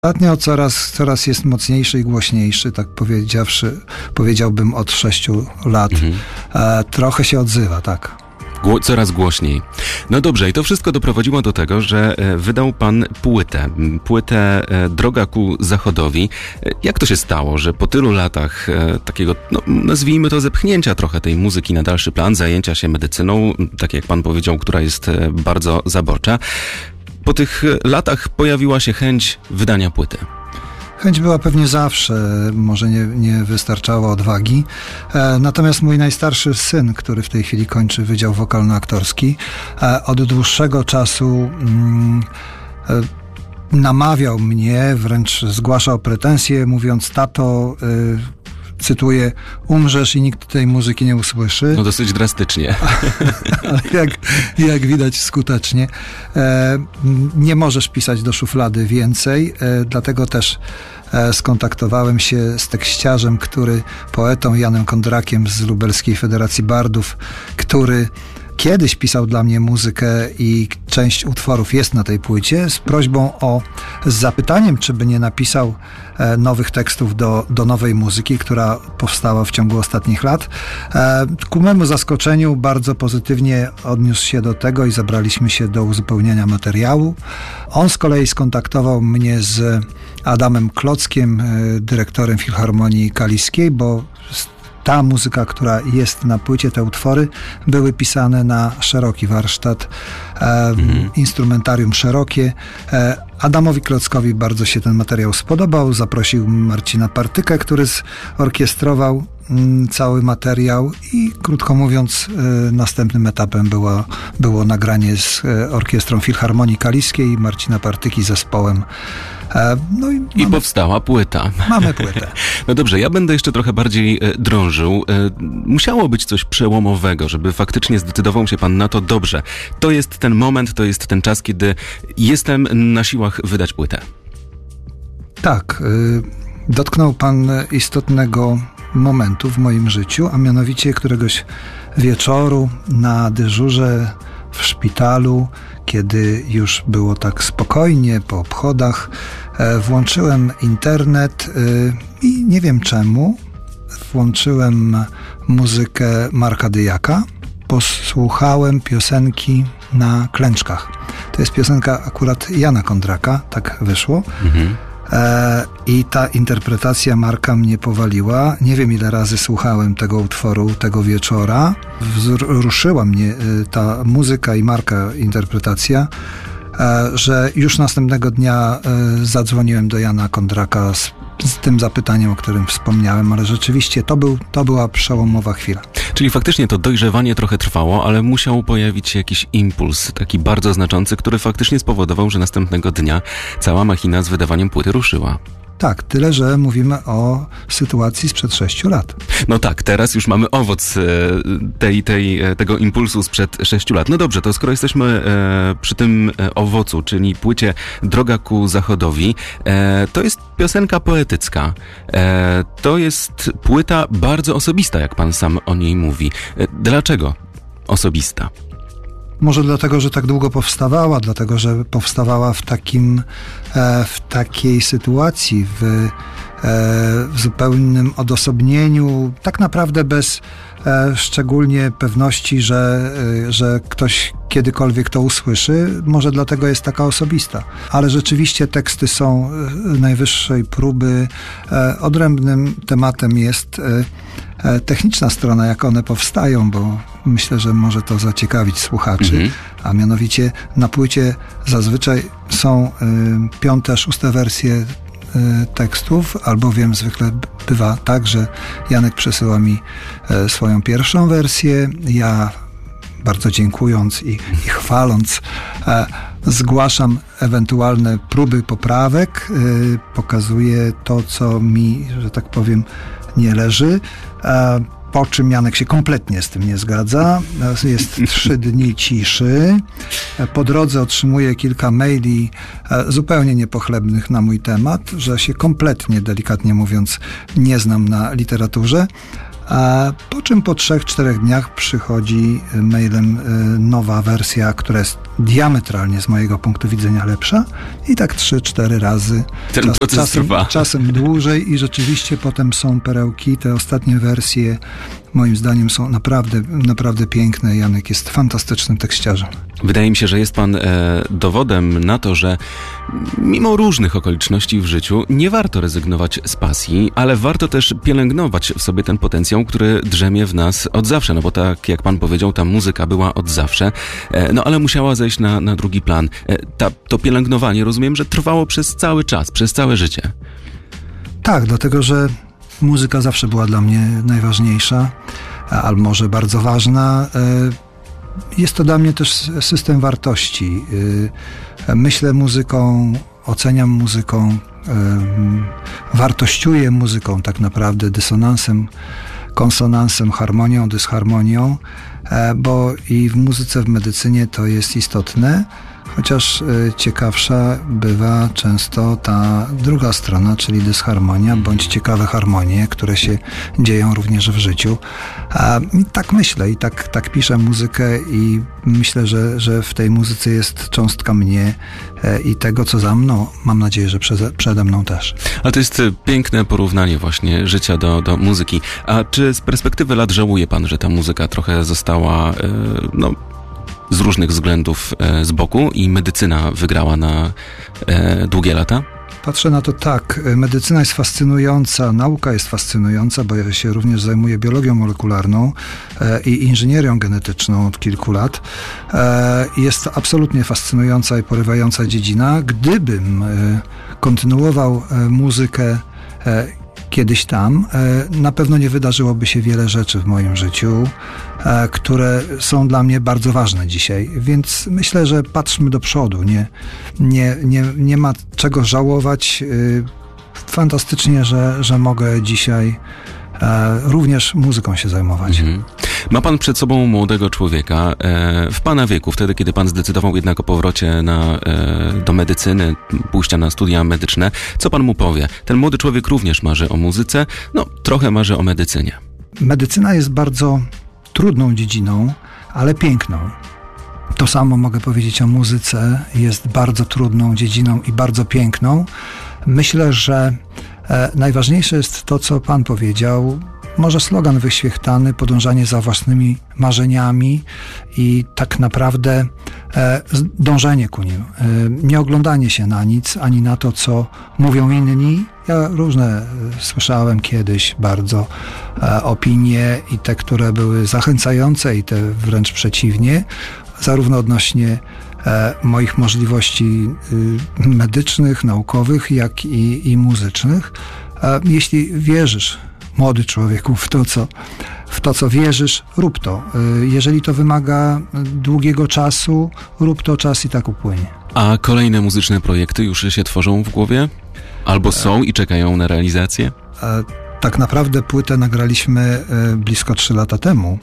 Ostatnio coraz jest mocniejszy i głośniejszy, tak powiedziałbym od 6 lat. Trochę się odzywa, tak. Coraz głośniej. No dobrze, i to wszystko doprowadziło do tego, że wydał pan płytę Droga ku Zachodowi. Jak to się stało, że po tylu latach takiego, nazwijmy to, zepchnięcia trochę tej muzyki na dalszy plan, zajęcia się medycyną, tak jak pan powiedział, która jest bardzo zaborcza, po tych latach pojawiła się chęć wydania płyty? Chęć była pewnie zawsze, może nie wystarczało odwagi. Natomiast mój najstarszy syn, który w tej chwili kończy Wydział Wokalno-Aktorski, od dłuższego czasu namawiał mnie, wręcz zgłaszał pretensje, mówiąc: tato, cytuję, umrzesz i nikt tej muzyki nie usłyszy. No dosyć drastycznie. Ale jak widać skutecznie. Nie możesz pisać do szuflady więcej, dlatego też skontaktowałem się z tekściarzem, poetą Janem Kondrakiem z Lubelskiej Federacji Bardów, który kiedyś pisał dla mnie muzykę i część utworów jest na tej płycie, z zapytaniem, czy by nie napisał nowych tekstów do nowej muzyki, która powstała w ciągu ostatnich lat. Ku memu zaskoczeniu bardzo pozytywnie odniósł się do tego i zabraliśmy się do uzupełniania materiału. On z kolei skontaktował mnie z Adamem Klockiem, dyrektorem Filharmonii Kaliskiej, bo ta muzyka, która jest na płycie, te utwory były pisane na szeroki warsztat, instrumentarium szerokie. Adamowi Klockowi bardzo się ten materiał spodobał, zaprosił Marcina Partykę, który zorkiestrował cały materiał i krótko mówiąc następnym etapem było nagranie z orkiestrą Filharmonii Kaliskiej, Marcina Partyki, zespołem. I powstała płyta. Mamy płytę. No dobrze, ja będę jeszcze trochę bardziej drążył. Musiało być coś przełomowego, żeby faktycznie zdecydował się pan na to: dobrze, to jest ten moment, to jest ten czas, kiedy jestem na siłach wydać płytę. Tak. Dotknął pan istotnego momentu w moim życiu, a mianowicie któregoś wieczoru na dyżurze w szpitalu, kiedy już było tak spokojnie po obchodach, włączyłem internet i nie wiem czemu włączyłem muzykę Marka Dyjaka. Posłuchałem piosenki Na klęczkach. To jest piosenka akurat Jana Kondraka, tak wyszło. I ta interpretacja Marka mnie powaliła. Nie wiem, ile razy słuchałem tego utworu tego wieczora. Wzruszyła mnie ta muzyka i Marka interpretacja, że już następnego dnia zadzwoniłem do Jana Kondraka z tym zapytaniem, o którym wspomniałem, ale rzeczywiście to była przełomowa chwila. Czyli faktycznie to dojrzewanie trochę trwało, ale musiał pojawić się jakiś impuls, taki bardzo znaczący, który faktycznie spowodował, że następnego dnia cała machina z wydawaniem płyty ruszyła. Tak, tyle, że mówimy o sytuacji sprzed 6 lat. No tak, teraz już mamy owoc tego impulsu sprzed 6 lat. No dobrze, to skoro jesteśmy przy tym owocu, czyli płycie Droga ku Zachodowi, to jest piosenka poetycka. To jest płyta bardzo osobista, jak pan sam o niej mówi. Dlaczego osobista? Może dlatego, że tak długo powstawała, dlatego, że powstawała w takiej sytuacji, w zupełnym odosobnieniu, tak naprawdę bez szczególnie pewności, że ktoś kiedykolwiek to usłyszy. Może dlatego jest taka osobista. Ale rzeczywiście teksty są najwyższej próby. Odrębnym tematem jest techniczna strona, jak one powstają, bo myślę, że może to zaciekawić słuchaczy. A mianowicie na płycie zazwyczaj są 5., 6. wersje tekstów, albowiem zwykle bywa tak, że Janek przesyła mi swoją pierwszą wersję, ja bardzo dziękując i chwaląc zgłaszam ewentualne próby poprawek, pokazuję to, co mi, że tak powiem, nie leży, po czym Janek się kompletnie z tym nie zgadza. Jest 3 dni ciszy. Po drodze otrzymuję kilka maili zupełnie niepochlebnych na mój temat, że się kompletnie, delikatnie mówiąc, nie znam na literaturze. Po czym po 3-4 dniach przychodzi mailem nowa wersja, która jest diametralnie z mojego punktu widzenia lepsza i tak 3-4 razy. Ten proces trwa. Czasem dłużej i rzeczywiście potem są perełki. Te ostatnie wersje moim zdaniem są naprawdę, naprawdę piękne. Janek jest fantastycznym tekściarzem. Wydaje mi się, że jest pan dowodem na to, że mimo różnych okoliczności w życiu nie warto rezygnować z pasji, ale warto też pielęgnować w sobie ten potencjał, który drzemie w nas od zawsze. No bo tak jak pan powiedział, ta muzyka była od zawsze, no ale musiała zejść na drugi plan. To pielęgnowanie, rozumiem, że trwało przez cały czas, przez całe życie. Tak, dlatego że muzyka zawsze była dla mnie najważniejsza, albo może bardzo ważna. Jest to dla mnie też system wartości. Myślę muzyką, oceniam muzyką, wartościuję muzyką tak naprawdę dysonansem, konsonansem, harmonią, dysharmonią, bo i w muzyce, w medycynie to jest istotne. Chociaż ciekawsza bywa często ta druga strona, czyli dysharmonia, bądź ciekawe harmonie, które się dzieją również w życiu. Tak myślę i tak piszę muzykę i myślę, że w tej muzyce jest cząstka mnie i tego, co za mną. Mam nadzieję, że przede mną też. A to jest piękne porównanie właśnie życia do muzyki. A czy z perspektywy lat żałuje pan, że ta muzyka trochę została, z różnych względów z boku i medycyna wygrała na długie lata? Patrzę na to tak. Medycyna jest fascynująca, nauka jest fascynująca, bo ja się również zajmuję biologią molekularną i inżynierią genetyczną od kilku lat. Jest to absolutnie fascynująca i porywająca dziedzina. Gdybym kontynuował muzykę kiedyś tam, na pewno nie wydarzyłoby się wiele rzeczy w moim życiu, które są dla mnie bardzo ważne dzisiaj. Więc myślę, że patrzmy do przodu. Nie ma czego żałować. Fantastycznie, że mogę dzisiaj również muzyką się zajmować. Mhm. Ma pan przed sobą młodego człowieka w pana wieku, wtedy kiedy pan zdecydował jednak o powrocie do medycyny, pójścia na studia medyczne. Co pan mu powie? Ten młody człowiek również marzy o muzyce, trochę marzy o medycynie. Medycyna jest bardzo trudną dziedziną, ale piękną. To samo mogę powiedzieć o muzyce. Jest bardzo trudną dziedziną i bardzo piękną. Myślę, że najważniejsze jest to, co pan powiedział. Może slogan wyświechtany, podążanie za własnymi marzeniami i tak naprawdę dążenie ku nim. Nie oglądanie się na nic, ani na to, co mówią inni. Ja różne słyszałem kiedyś bardzo opinie i te, które były zachęcające i te wręcz przeciwnie, zarówno odnośnie moich możliwości medycznych, naukowych, jak i muzycznych. Jeśli wierzysz, młody człowieku, w to, co wierzysz, rób to. Jeżeli to wymaga długiego czasu, rób to, czas i tak upłynie. A kolejne muzyczne projekty już się tworzą w głowie? Albo są i czekają na realizację? Tak naprawdę płytę nagraliśmy blisko 3 lata temu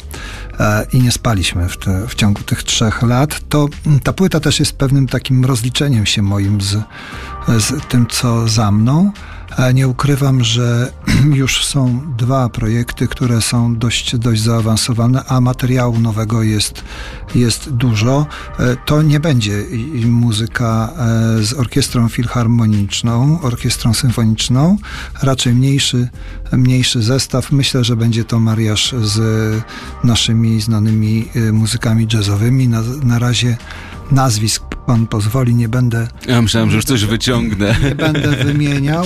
i nie spaliśmy w ciągu tych 3 lat. Ta płyta też jest pewnym takim rozliczeniem się moim z tym, co za mną. Nie ukrywam, że już są 2 projekty, które są dość zaawansowane, a materiału nowego jest dużo. To nie będzie muzyka z orkiestrą filharmoniczną, orkiestrą symfoniczną, raczej mniejszy zestaw. Myślę, że będzie to mariaż z naszymi znanymi muzykami jazzowymi. Na razie nazwisk pan pozwoli, nie będę... Ja myślałem, że już coś wyciągnę. Nie będę wymieniał.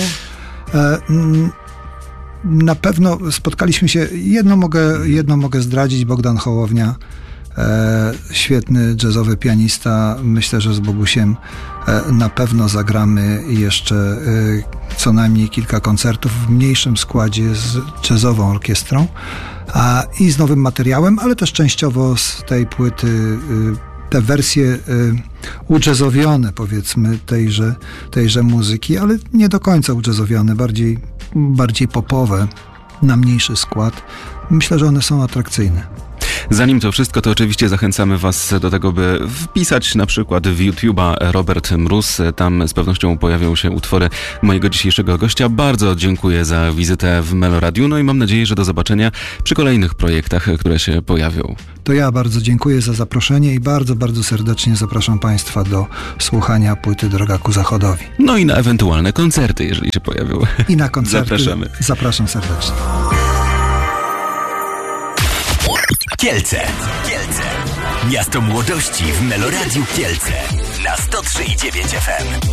Na pewno spotkaliśmy się, jedno mogę zdradzić, Bogdan Hołownia, świetny jazzowy pianista. Myślę, że z Bogusiem na pewno zagramy jeszcze co najmniej kilka koncertów w mniejszym składzie z jazzową orkiestrą i z nowym materiałem, ale też częściowo z tej płyty te wersje ujazzowione, powiedzmy, tejże muzyki, ale nie do końca ujazzowione, bardziej popowe, na mniejszy skład. Myślę, że one są atrakcyjne. Zanim to wszystko, to oczywiście zachęcamy Was do tego, by wpisać na przykład w YouTube'a Robert Mróz. Tam z pewnością pojawią się utwory mojego dzisiejszego gościa. Bardzo dziękuję za wizytę w Meloradiu, no i mam nadzieję, że do zobaczenia przy kolejnych projektach, które się pojawią. To ja bardzo dziękuję za zaproszenie i bardzo, bardzo serdecznie zapraszam Państwa do słuchania płyty Droga ku Zachodowi. No i na ewentualne koncerty, jeżeli się pojawią. I na koncerty. Zapraszamy. Zapraszam serdecznie. Kielce. Miasto młodości w Meloradiu Kielce na 103,9 FM.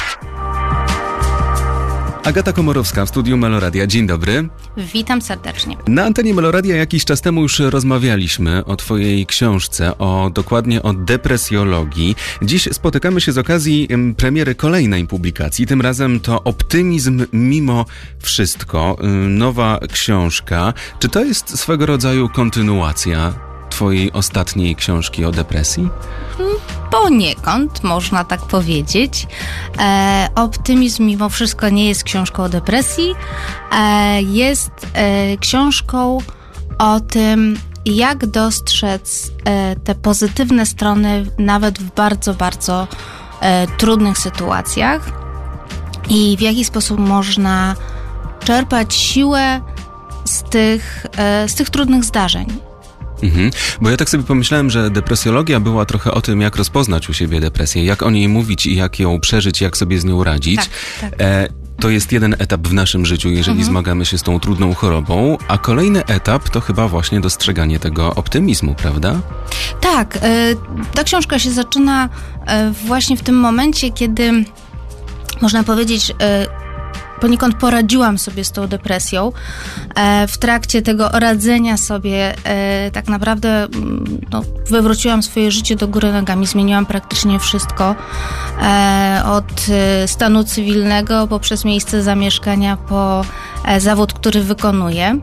Agata Komorowska w studiu Meloradia. Dzień dobry. Witam serdecznie. Na antenie Meloradia jakiś czas temu już rozmawialiśmy o twojej książce, dokładnie o depresjologii. Dziś spotykamy się z okazji premiery kolejnej publikacji. Tym razem to Optymizm mimo wszystko. Nowa książka. Czy to jest swego rodzaju kontynuacja twojej ostatniej książki o depresji? Poniekąd, można tak powiedzieć. Optymizm mimo wszystko nie jest książką o depresji. Jest książką o tym, jak dostrzec te pozytywne strony nawet w bardzo, bardzo trudnych sytuacjach i w jaki sposób można czerpać siłę z tych trudnych zdarzeń. Bo ja tak sobie pomyślałem, że depresjologia była trochę o tym, jak rozpoznać u siebie depresję, jak o niej mówić i jak ją przeżyć, jak sobie z nią radzić. Tak. To jest jeden etap w naszym życiu, jeżeli zmagamy się z tą trudną chorobą, a kolejny etap to chyba właśnie dostrzeganie tego optymizmu, prawda? Tak, ta książka się zaczyna właśnie w tym momencie, kiedy można powiedzieć, poniekąd poradziłam sobie z tą depresją. W trakcie tego radzenia sobie tak naprawdę wywróciłam swoje życie do góry nogami, zmieniłam praktycznie wszystko. Od stanu cywilnego poprzez miejsce zamieszkania po zawód, który wykonuję.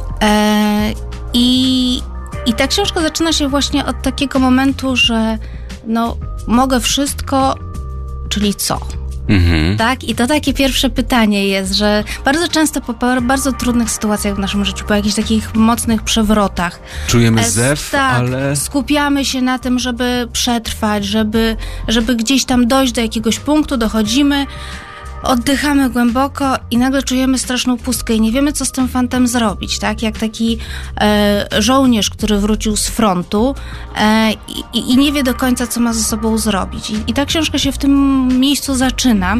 I ta książka zaczyna się właśnie od takiego momentu, że mogę wszystko, czyli co? Tak? I to takie pierwsze pytanie jest, że bardzo często po bardzo trudnych sytuacjach w naszym życiu, po jakichś takich mocnych przewrotach czujemy zew, ale skupiamy się na tym, żeby przetrwać, żeby gdzieś tam dojść do jakiegoś punktu, dochodzimy, oddychamy głęboko i nagle czujemy straszną pustkę i nie wiemy, co z tym fantem zrobić, tak? Jak taki żołnierz, który wrócił z frontu i nie wie do końca, co ma ze sobą zrobić. I ta książka się w tym miejscu zaczyna.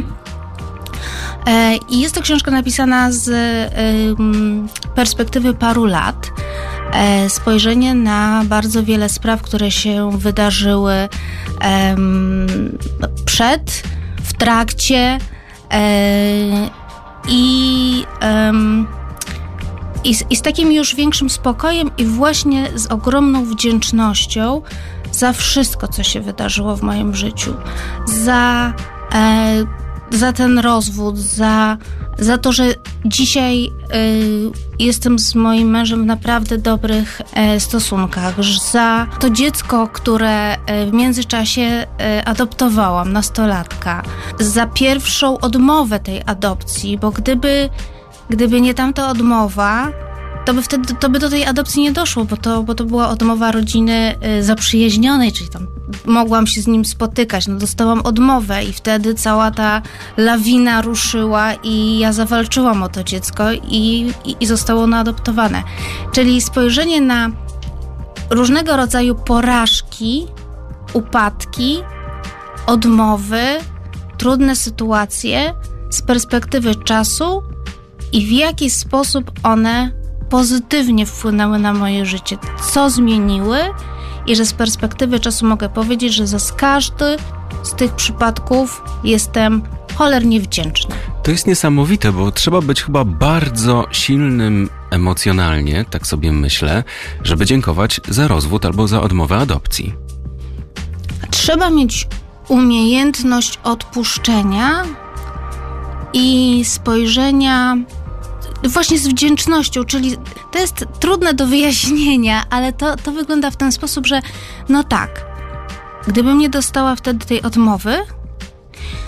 I jest to książka napisana z perspektywy paru lat. Spojrzenie na bardzo wiele spraw, które się wydarzyły przed, w trakcie, i z takim już większym spokojem i właśnie z ogromną wdzięcznością za wszystko, co się wydarzyło w moim życiu. Za ten rozwód, za to, że dzisiaj jestem z moim mężem w naprawdę dobrych stosunkach, za to dziecko, które w międzyczasie adoptowałam, nastolatka, za pierwszą odmowę tej adopcji, bo gdyby nie tamta odmowa, to by do tej adopcji nie doszło, bo to była odmowa rodziny zaprzyjaźnionej, czyli tam mogłam się z nim spotykać, dostałam odmowę i wtedy cała ta lawina ruszyła i ja zawalczyłam o to dziecko i zostało ono adoptowane. Czyli spojrzenie na różnego rodzaju porażki, upadki, odmowy, trudne sytuacje z perspektywy czasu i w jaki sposób one pozytywnie wpłynęły na moje życie, co zmieniły i że z perspektywy czasu mogę powiedzieć, że za każdy z tych przypadków jestem cholernie wdzięczna. To jest niesamowite, bo trzeba być chyba bardzo silnym emocjonalnie, tak sobie myślę, żeby dziękować za rozwód albo za odmowę adopcji. Trzeba mieć umiejętność odpuszczenia i spojrzenia właśnie z wdzięcznością, czyli to jest trudne do wyjaśnienia, ale to wygląda w ten sposób, że gdybym nie dostała wtedy tej odmowy,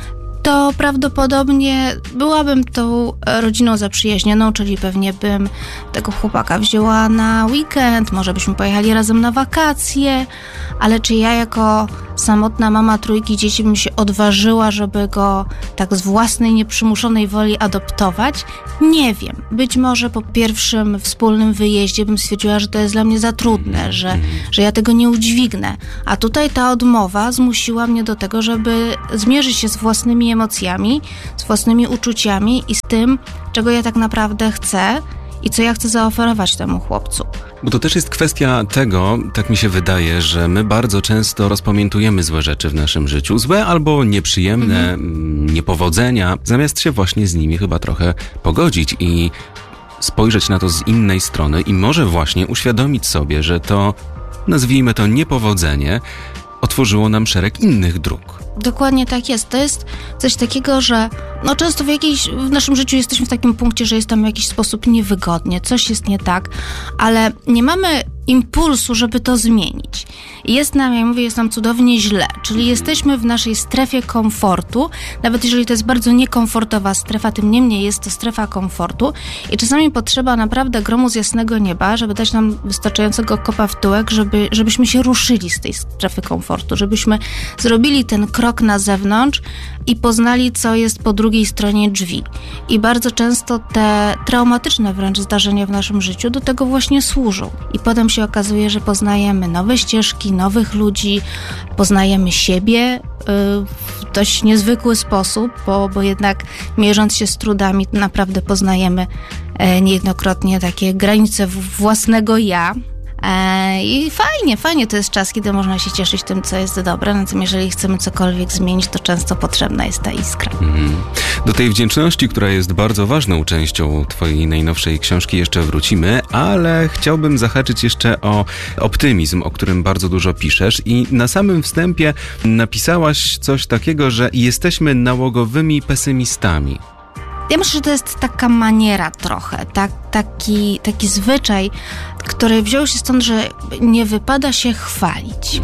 to prawdopodobnie byłabym tą rodziną zaprzyjaźnioną, czyli pewnie bym tego chłopaka wzięła na weekend, może byśmy pojechali razem na wakacje, ale czy ja jako samotna mama 3 dzieci bym się odważyła, żeby go tak z własnej, nieprzymuszonej woli adoptować? Nie wiem. Być może po pierwszym wspólnym wyjeździe bym stwierdziła, że to jest dla mnie za trudne, że ja tego nie udźwignę. A tutaj ta odmowa zmusiła mnie do tego, żeby zmierzyć się z własnymi emocjami, z własnymi uczuciami i z tym, czego ja tak naprawdę chcę i co ja chcę zaoferować temu chłopcu. Bo to też jest kwestia tego, tak mi się wydaje, że my bardzo często rozpamiętujemy złe rzeczy w naszym życiu. Złe albo nieprzyjemne, niepowodzenia, zamiast się właśnie z nimi chyba trochę pogodzić i spojrzeć na to z innej strony i może właśnie uświadomić sobie, że to, nazwijmy to niepowodzenie, otworzyło nam szereg innych dróg. Dokładnie tak jest. To jest coś takiego, że często w naszym życiu jesteśmy w takim punkcie, że jest tam w jakiś sposób niewygodnie, coś jest nie tak, ale nie mamy impulsu, żeby to zmienić. Jest nam cudownie źle, czyli jesteśmy w naszej strefie komfortu, nawet jeżeli to jest bardzo niekomfortowa strefa, tym niemniej jest to strefa komfortu i czasami potrzeba naprawdę gromu z jasnego nieba, żeby dać nam wystarczającego kopa w tyłek, żebyśmy się ruszyli z tej strefy komfortu, żebyśmy zrobili ten krok na zewnątrz i poznali, co jest po drugiej stronie drzwi. I bardzo często te traumatyczne wręcz zdarzenia w naszym życiu do tego właśnie służą. I potem się okazuje, że poznajemy nowe ścieżki, nowych ludzi, poznajemy siebie w dość niezwykły sposób, bo jednak mierząc się z trudami naprawdę poznajemy niejednokrotnie takie granice własnego ja. I fajnie to jest czas, kiedy można się cieszyć tym, co jest dobre, natomiast jeżeli chcemy cokolwiek zmienić, to często potrzebna jest ta iskra. Do tej wdzięczności, która jest bardzo ważną częścią twojej najnowszej książki, jeszcze wrócimy, ale chciałbym zahaczyć jeszcze o optymizm, o którym bardzo dużo piszesz i na samym wstępie napisałaś coś takiego, że jesteśmy nałogowymi pesymistami. Ja myślę, że to jest taka maniera trochę, taki zwyczaj, który wziął się stąd, że nie wypada się chwalić.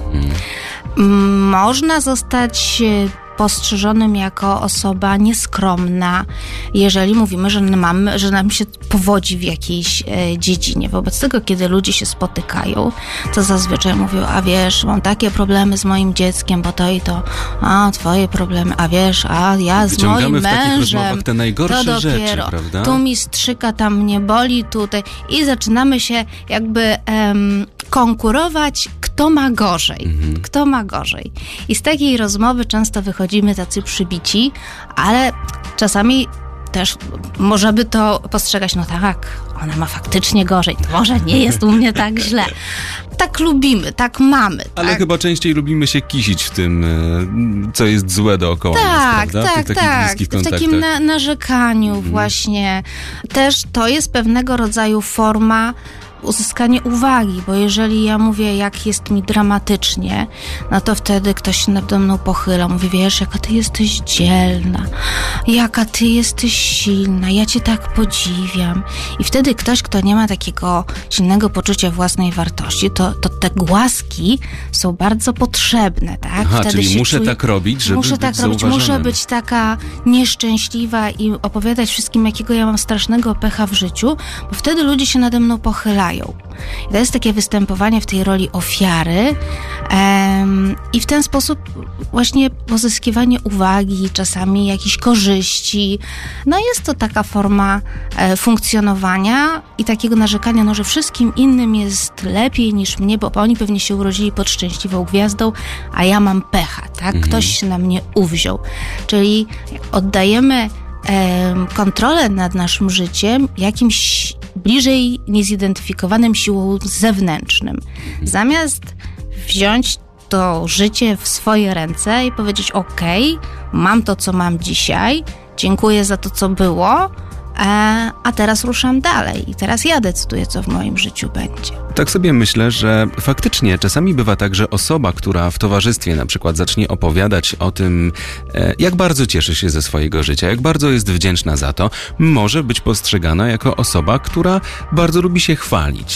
Można zostać postrzeżonym jako osoba nieskromna, jeżeli mówimy, że nam się powodzi w jakiejś dziedzinie. Wobec tego, kiedy ludzie się spotykają, to zazwyczaj mówią, a wiesz, mam takie problemy z moim dzieckiem, bo to i to, a twoje problemy, a wiesz, a ja z moim mężem, w takich rozmowach te najgorsze to dopiero, rzeczy, prawda? Tu mi strzyka, tam mnie boli, tutaj i zaczynamy się jakby konkurować, kto ma gorzej. I z takiej rozmowy często wychodzimy tacy przybici, ale czasami też może by to postrzegać, no tak, ona ma faktycznie gorzej, to może nie jest u mnie tak źle. Tak lubimy, tak mamy. Ale tak? chyba częściej lubimy się kisić w tym, co jest złe dookoła nas, prawda? W tych takich bliskich kontaktach. W takim narzekaniu właśnie. Też to jest pewnego rodzaju forma uzyskanie uwagi, bo jeżeli ja mówię, jak jest mi dramatycznie, no to wtedy ktoś się nade mną pochyla, mówi, wiesz, jaka ty jesteś dzielna, jaka ty jesteś silna, ja cię tak podziwiam. I wtedy ktoś, kto nie ma takiego silnego poczucia własnej wartości, to te głaski są bardzo potrzebne, tak? Aha, wtedy czyli muszę tak robić, żeby muszę być tak robić, muszę być taka nieszczęśliwa i opowiadać wszystkim, jakiego ja mam strasznego pecha w życiu, bo wtedy ludzie się nade mną pochylają. I to jest takie występowanie w tej roli ofiary i w ten sposób właśnie pozyskiwanie uwagi, czasami jakichś korzyści. No jest to taka forma funkcjonowania i takiego narzekania, no, że wszystkim innym jest lepiej niż mnie, bo oni pewnie się urodzili pod szczęśliwą gwiazdą, a ja mam pecha, tak? Ktoś się na mnie uwziął. Czyli oddajemy kontrolę nad naszym życiem jakimś bliżej niezidentyfikowanym siłą zewnętrznym. Zamiast wziąć to życie w swoje ręce i powiedzieć, okej, mam to, co mam dzisiaj, dziękuję za to, co było, a teraz ruszam dalej i teraz ja decyduję, co w moim życiu będzie. Tak sobie myślę, że faktycznie czasami bywa tak, że osoba, która w towarzystwie na przykład zacznie opowiadać o tym, jak bardzo cieszy się ze swojego życia, jak bardzo jest wdzięczna za to, może być postrzegana jako osoba, która bardzo lubi się chwalić.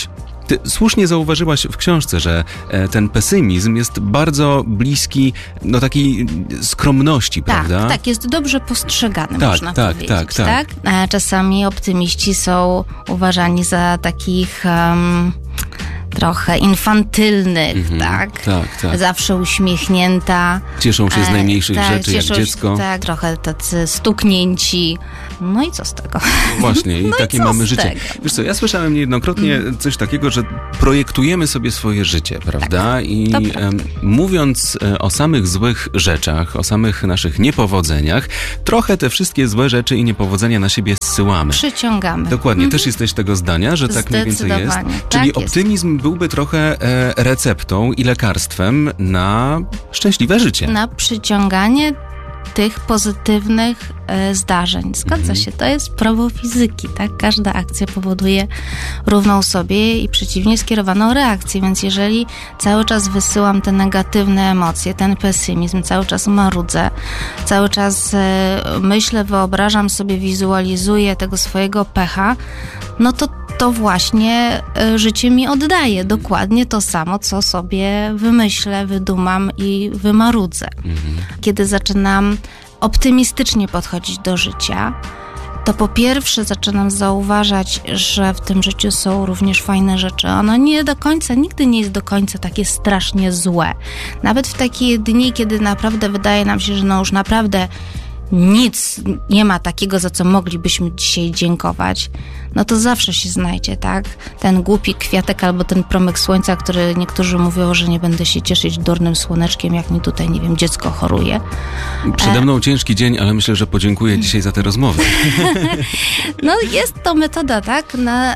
Ty słusznie zauważyłaś w książce, że ten pesymizm jest bardzo bliski takiej skromności, prawda? Tak, jest dobrze postrzegany, tak, można tak, powiedzieć. tak. A czasami optymiści są uważani za takich trochę infantylnych, tak? Tak. Zawsze uśmiechnięta. Cieszą się z najmniejszych rzeczy, jak dziecko. Tak, trochę tacy stuknięci. No i co z tego? Właśnie, i takie mamy życie. Wiesz co, ja słyszałem niejednokrotnie coś takiego, że projektujemy sobie swoje życie, prawda? Tak, I mówiąc o samych złych rzeczach, o samych naszych niepowodzeniach, trochę te wszystkie złe rzeczy i niepowodzenia na siebie zsyłamy. Przyciągamy. Dokładnie, też jesteś tego zdania, że tak mniej więcej jest. Czyli tak optymizm byłby trochę receptą i lekarstwem na szczęśliwe życie. Na przyciąganie tych pozytywnych zdarzeń. Zgadza się, to jest prawo fizyki, tak? Każda akcja powoduje równą sobie i przeciwnie skierowaną reakcję, więc jeżeli cały czas wysyłam te negatywne emocje, ten pesymizm, cały czas marudzę, cały czas myślę, wyobrażam sobie, wizualizuję tego swojego pecha, no to właśnie życie mi oddaje dokładnie to samo, co sobie wymyślę, wydumam i wymarudzę. Kiedy zaczynam optymistycznie podchodzić do życia, to po pierwsze zaczynam zauważać, że w tym życiu są również fajne rzeczy. Ono nigdy nie jest do końca takie strasznie złe. Nawet w takie dni, kiedy naprawdę wydaje nam się, że już naprawdę nic nie ma takiego, za co moglibyśmy dzisiaj dziękować, no to zawsze się znajdzie, tak? Ten głupi kwiatek albo ten promyk słońca, który niektórzy mówią, że nie będę się cieszyć durnym słoneczkiem, jak mi tutaj, nie wiem, dziecko choruje. Przede mną ciężki dzień, ale myślę, że podziękuję dzisiaj za tę rozmowę. No jest to metoda, tak?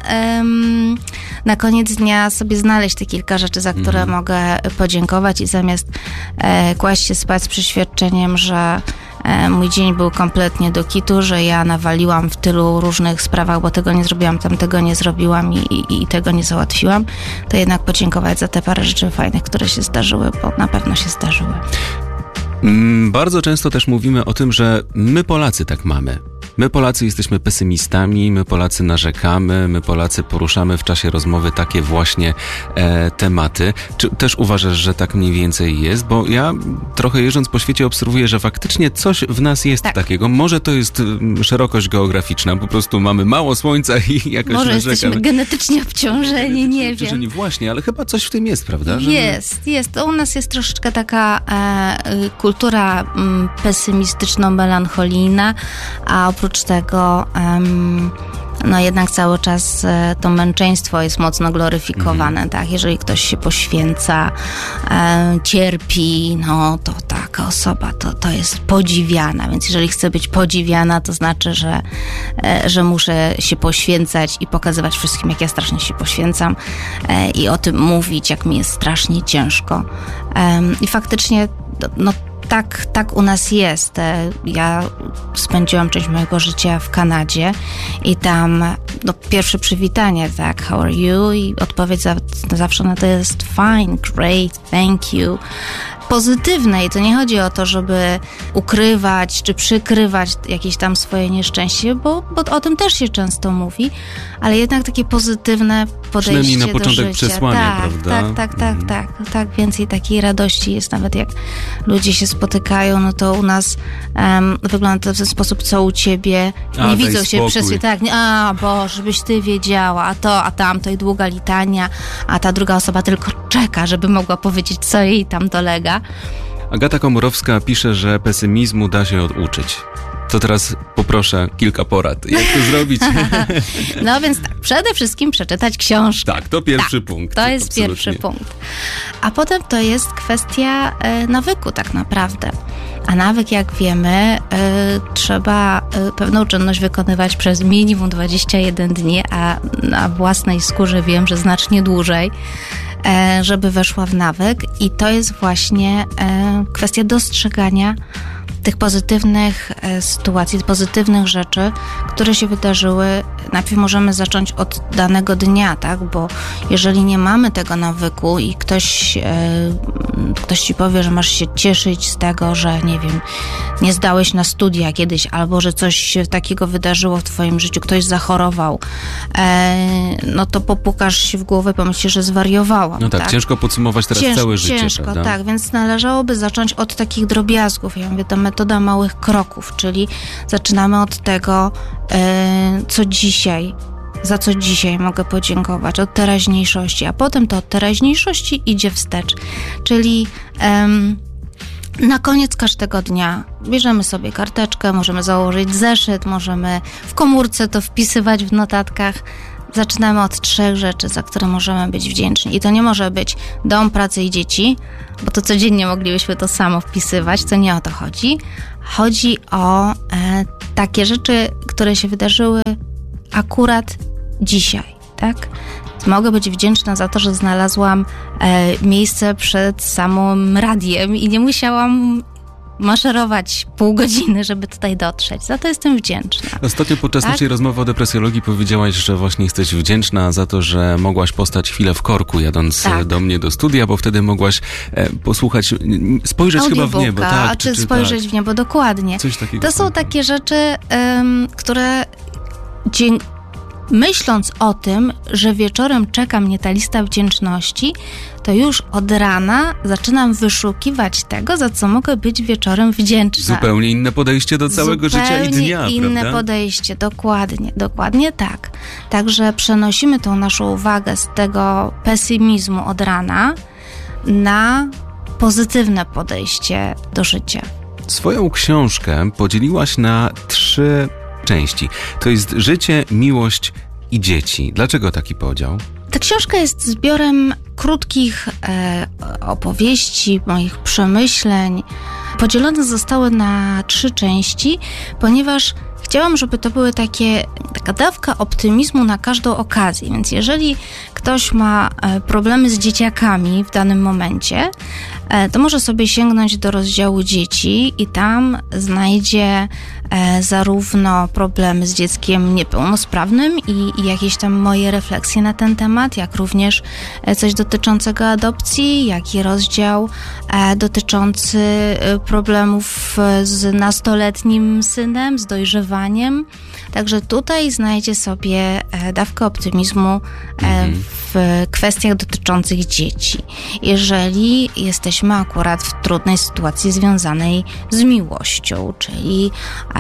Na koniec dnia sobie znaleźć te kilka rzeczy, za które mogę podziękować i zamiast kłaść się spać z przeświadczeniem, że mój dzień był kompletnie do kitu, że ja nawaliłam w tylu różnych sprawach, bo tego nie zrobiłam, tamtego nie zrobiłam i tego nie załatwiłam, to jednak podziękować za te parę rzeczy fajnych, które się zdarzyły, bo na pewno się zdarzyły. Bardzo często też mówimy o tym, że my Polacy tak mamy. My Polacy jesteśmy pesymistami, my Polacy narzekamy, my Polacy poruszamy w czasie rozmowy takie właśnie tematy. Czy też uważasz, że tak mniej więcej jest? Bo ja trochę jeżdżąc po świecie obserwuję, że faktycznie coś w nas jest takiego. Może to jest szerokość geograficzna, po prostu mamy mało słońca i jakoś może narzekamy. Jesteśmy genetycznie obciążeni, nie wiem. Właśnie, ale chyba coś w tym jest, prawda? Że jest. U nas jest troszeczkę taka kultura pesymistyczno-melancholijna, a oprócz tego no jednak cały czas to męczeństwo jest mocno gloryfikowane, tak? Jeżeli ktoś się poświęca, cierpi, no to taka osoba to jest podziwiana, więc jeżeli chcę być podziwiana, to znaczy, że muszę się poświęcać i pokazywać wszystkim, jak ja strasznie się poświęcam i o tym mówić, jak mi jest strasznie ciężko. I faktycznie no tak u nas jest. Ja spędziłam część mojego życia w Kanadzie i tam pierwsze przywitanie, tak, how are you? I odpowiedź zawsze na to jest fine, great, thank you. Pozytywne i to nie chodzi o to, żeby ukrywać czy przykrywać jakieś tam swoje nieszczęście, bo o tym też się często mówi, ale jednak takie pozytywne podejście do życia. Przynajmniej na początek przesłanie, prawda? Tak, więcej takiej radości jest, nawet jak ludzie się spotykają, no to u nas wygląda to w ten sposób, co u ciebie, nie widzą się przez tak, bo żebyś ty wiedziała, a tamto i długa litania, a ta druga osoba tylko czeka, żeby mogła powiedzieć, co jej tam dolega. Agata Komorowska pisze, że pesymizmu da się oduczyć. To teraz poproszę kilka porad. Jak to zrobić? No więc tak, przede wszystkim przeczytać książkę. Tak, to pierwszy punkt. To jest pierwszy punkt. A potem to jest kwestia nawyku tak naprawdę. A nawyk, jak wiemy, trzeba pewną czynność wykonywać przez minimum 21 dni, a na własnej skórze wiem, że znacznie dłużej, żeby weszła w nawyk. I to jest właśnie kwestia dostrzegania tych pozytywnych sytuacji, pozytywnych rzeczy, które się wydarzyły. Najpierw możemy zacząć od danego dnia, tak? Bo jeżeli nie mamy tego nawyku i ktoś ktoś ci powie, że masz się cieszyć z tego, że nie wiem, nie zdałeś na studia kiedyś, albo że coś się takiego wydarzyło w twoim życiu, ktoś zachorował, no to popukasz się w głowę, pomyślisz, że zwariowałam. No tak, ciężko podsumować teraz całe życie, ciężko, prawda? tak, więc należałoby zacząć od takich drobiazgów. Ja mówię, to metoda małych kroków, czyli zaczynamy od tego, za co dzisiaj mogę podziękować, od teraźniejszości, a potem to od teraźniejszości idzie wstecz. Czyli na koniec każdego dnia bierzemy sobie karteczkę, możemy założyć zeszyt, możemy w komórce to wpisywać w notatkach. Zaczynamy od 3 rzeczy, za które możemy być wdzięczni. I to nie może być dom, praca i dzieci, bo to codziennie moglibyśmy to samo wpisywać, to nie o to chodzi. Chodzi o takie rzeczy, które się wydarzyły akurat dzisiaj, tak? Mogę być wdzięczna za to, że znalazłam miejsce przed samym radiem i nie musiałam maszerować pół godziny, żeby tutaj dotrzeć. Za to jestem wdzięczna. Ostatnio podczas naszej rozmowy o depresjologii powiedziałaś, że właśnie jesteś wdzięczna za to, że mogłaś postać chwilę w korku, jadąc do mnie do studia, bo wtedy mogłaś posłuchać, spojrzeć chyba w niebo. Tak, czy spojrzeć w niebo, dokładnie. Coś takiego. To są takie rzeczy, które myśląc o tym, że wieczorem czeka mnie ta lista wdzięczności, to już od rana zaczynam wyszukiwać tego, za co mogę być wieczorem wdzięczna. Zupełnie inne podejście do całego życia i dnia, inne prawda? podejście, dokładnie tak. Także przenosimy tą naszą uwagę z tego pesymizmu od rana na pozytywne podejście do życia. Swoją książkę podzieliłaś na 3 części. To jest życie, miłość i dzieci. Dlaczego taki podział? Ta książka jest zbiorem krótkich opowieści, moich przemyśleń. Podzielone zostały na 3 części, ponieważ chciałam, żeby to były taka dawka optymizmu na każdą okazję. Więc jeżeli ktoś ma problemy z dzieciakami w danym momencie, to może sobie sięgnąć do rozdziału dzieci i tam znajdzie zarówno problemy z dzieckiem niepełnosprawnym i jakieś tam moje refleksje na ten temat, jak również coś dotyczącego adopcji, jak i rozdział dotyczący problemów z nastoletnim synem, z dojrzewaniem. Także tutaj znajdzie sobie dawkę optymizmu w kwestiach dotyczących dzieci. Jeżeli jesteśmy akurat w trudnej sytuacji związanej z miłością, czyli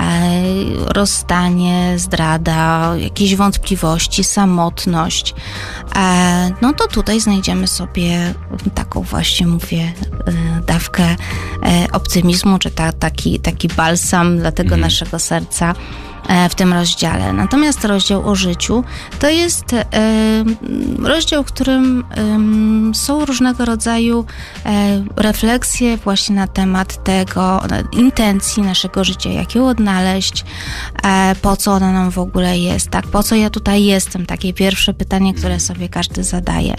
rozstanie, zdrada, jakieś wątpliwości, samotność, no to tutaj znajdziemy sobie taką właśnie, mówię, dawkę optymizmu, czy taki balsam dla tego naszego serca w tym rozdziale. Natomiast rozdział o życiu to jest rozdział, w którym są różnego rodzaju refleksje właśnie na temat tego, intencji naszego życia, jak ją odnaleźć, po co ona nam w ogóle jest, tak? Po co ja tutaj jestem? Takie pierwsze pytanie, które sobie każdy zadaje.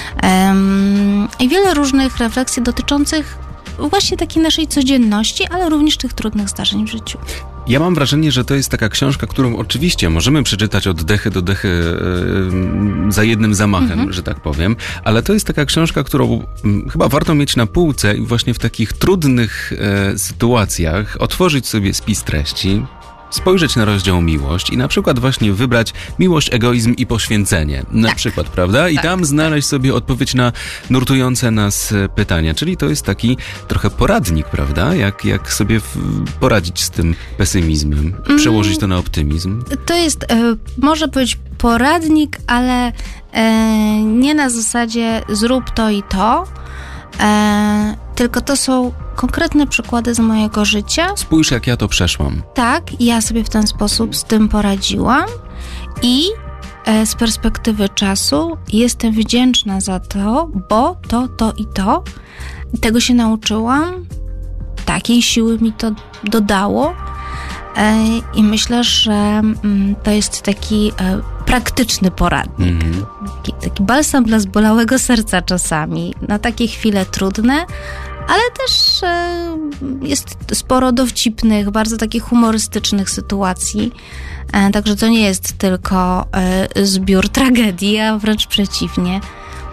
I wiele różnych refleksji dotyczących właśnie takiej naszej codzienności, ale również tych trudnych zdarzeń w życiu. Ja mam wrażenie, że to jest taka książka, którą oczywiście możemy przeczytać od dechy do dechy za jednym zamachem, że tak powiem, ale to jest taka książka, którą chyba warto mieć na półce i właśnie w takich trudnych sytuacjach otworzyć sobie spis treści, spojrzeć na rozdział miłość i na przykład właśnie wybrać miłość, egoizm i poświęcenie. Na przykład, prawda? I tam znaleźć sobie odpowiedź na nurtujące nas pytania. Czyli to jest taki trochę poradnik, prawda? Jak sobie poradzić z tym pesymizmem, przełożyć to na optymizm. To jest, może być poradnik, ale nie na zasadzie zrób to i to, tylko to są konkretne przykłady z mojego życia. Spójrz, jak ja to przeszłam. Tak, ja sobie w ten sposób z tym poradziłam i z perspektywy czasu jestem wdzięczna za to, bo to i to. Tego się nauczyłam, takiej siły mi to dodało i myślę, że to jest taki praktyczny poradnik. Taki balsam dla zbolałego serca czasami, na takie chwile trudne, ale też jest sporo dowcipnych, bardzo takich humorystycznych sytuacji. Także to nie jest tylko zbiór tragedii, a wręcz przeciwnie.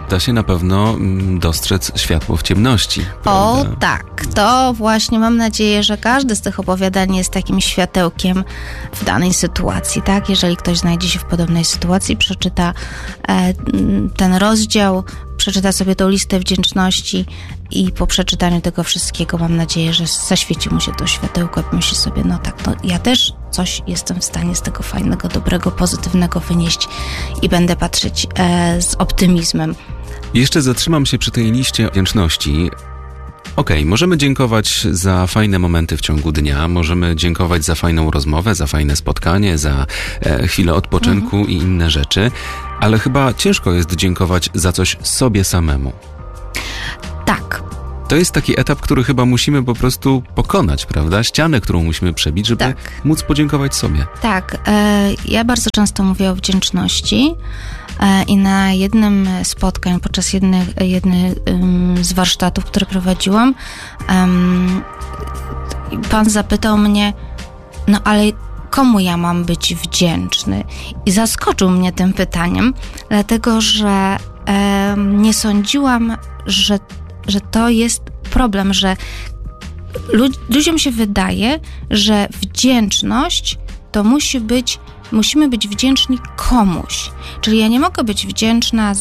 da się na pewno dostrzec światło w ciemności. O prawda? tak, to właśnie mam nadzieję, że każdy z tych opowiadań jest takim światełkiem w danej sytuacji, tak? Jeżeli ktoś znajdzie się w podobnej sytuacji, przeczyta ten rozdział, przeczyta sobie tą listę wdzięczności i po przeczytaniu tego wszystkiego mam nadzieję, że zaświeci mu się to światełko i myśli sobie, no tak, no ja też coś jestem w stanie z tego fajnego, dobrego, pozytywnego wynieść i będę patrzeć z optymizmem. Jeszcze zatrzymam się przy tej liście wdzięczności. Okej, możemy dziękować za fajne momenty w ciągu dnia, możemy dziękować za fajną rozmowę, za fajne spotkanie, za chwilę odpoczynku i inne rzeczy, ale chyba ciężko jest dziękować za coś sobie samemu. Tak. To jest taki etap, który chyba musimy po prostu pokonać, prawda? Ścianę, którą musimy przebić, żeby móc podziękować sobie. Tak, ja bardzo często mówię o wdzięczności i na jednym spotkań, podczas jednej z warsztatów, które prowadziłam, pan zapytał mnie, no ale komu ja mam być wdzięczny? I zaskoczył mnie tym pytaniem, dlatego że nie sądziłam, że to jest problem, że ludziom się wydaje, że wdzięczność to musimy być wdzięczni komuś. Czyli ja nie mogę być wdzięczna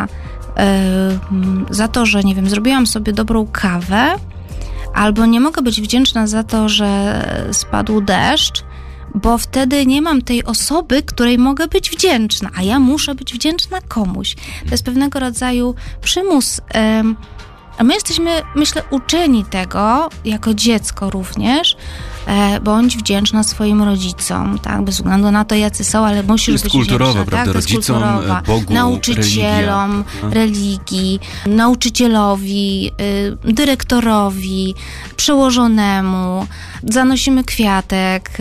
za to, że nie wiem, zrobiłam sobie dobrą kawę, albo nie mogę być wdzięczna za to, że spadł deszcz, bo wtedy nie mam tej osoby, której mogę być wdzięczna, a ja muszę być wdzięczna komuś. To jest pewnego rodzaju przymus. A my jesteśmy, myślę, uczeni tego, jako dziecko również, bądź wdzięczna swoim rodzicom, tak, bez względu na to, jacy są, ale musisz być kulturowa, wdzięczna, prawda? tak? Rodzicom, Bogu, nauczycielom, religii, nauczycielowi, dyrektorowi, przełożonemu, zanosimy kwiatek,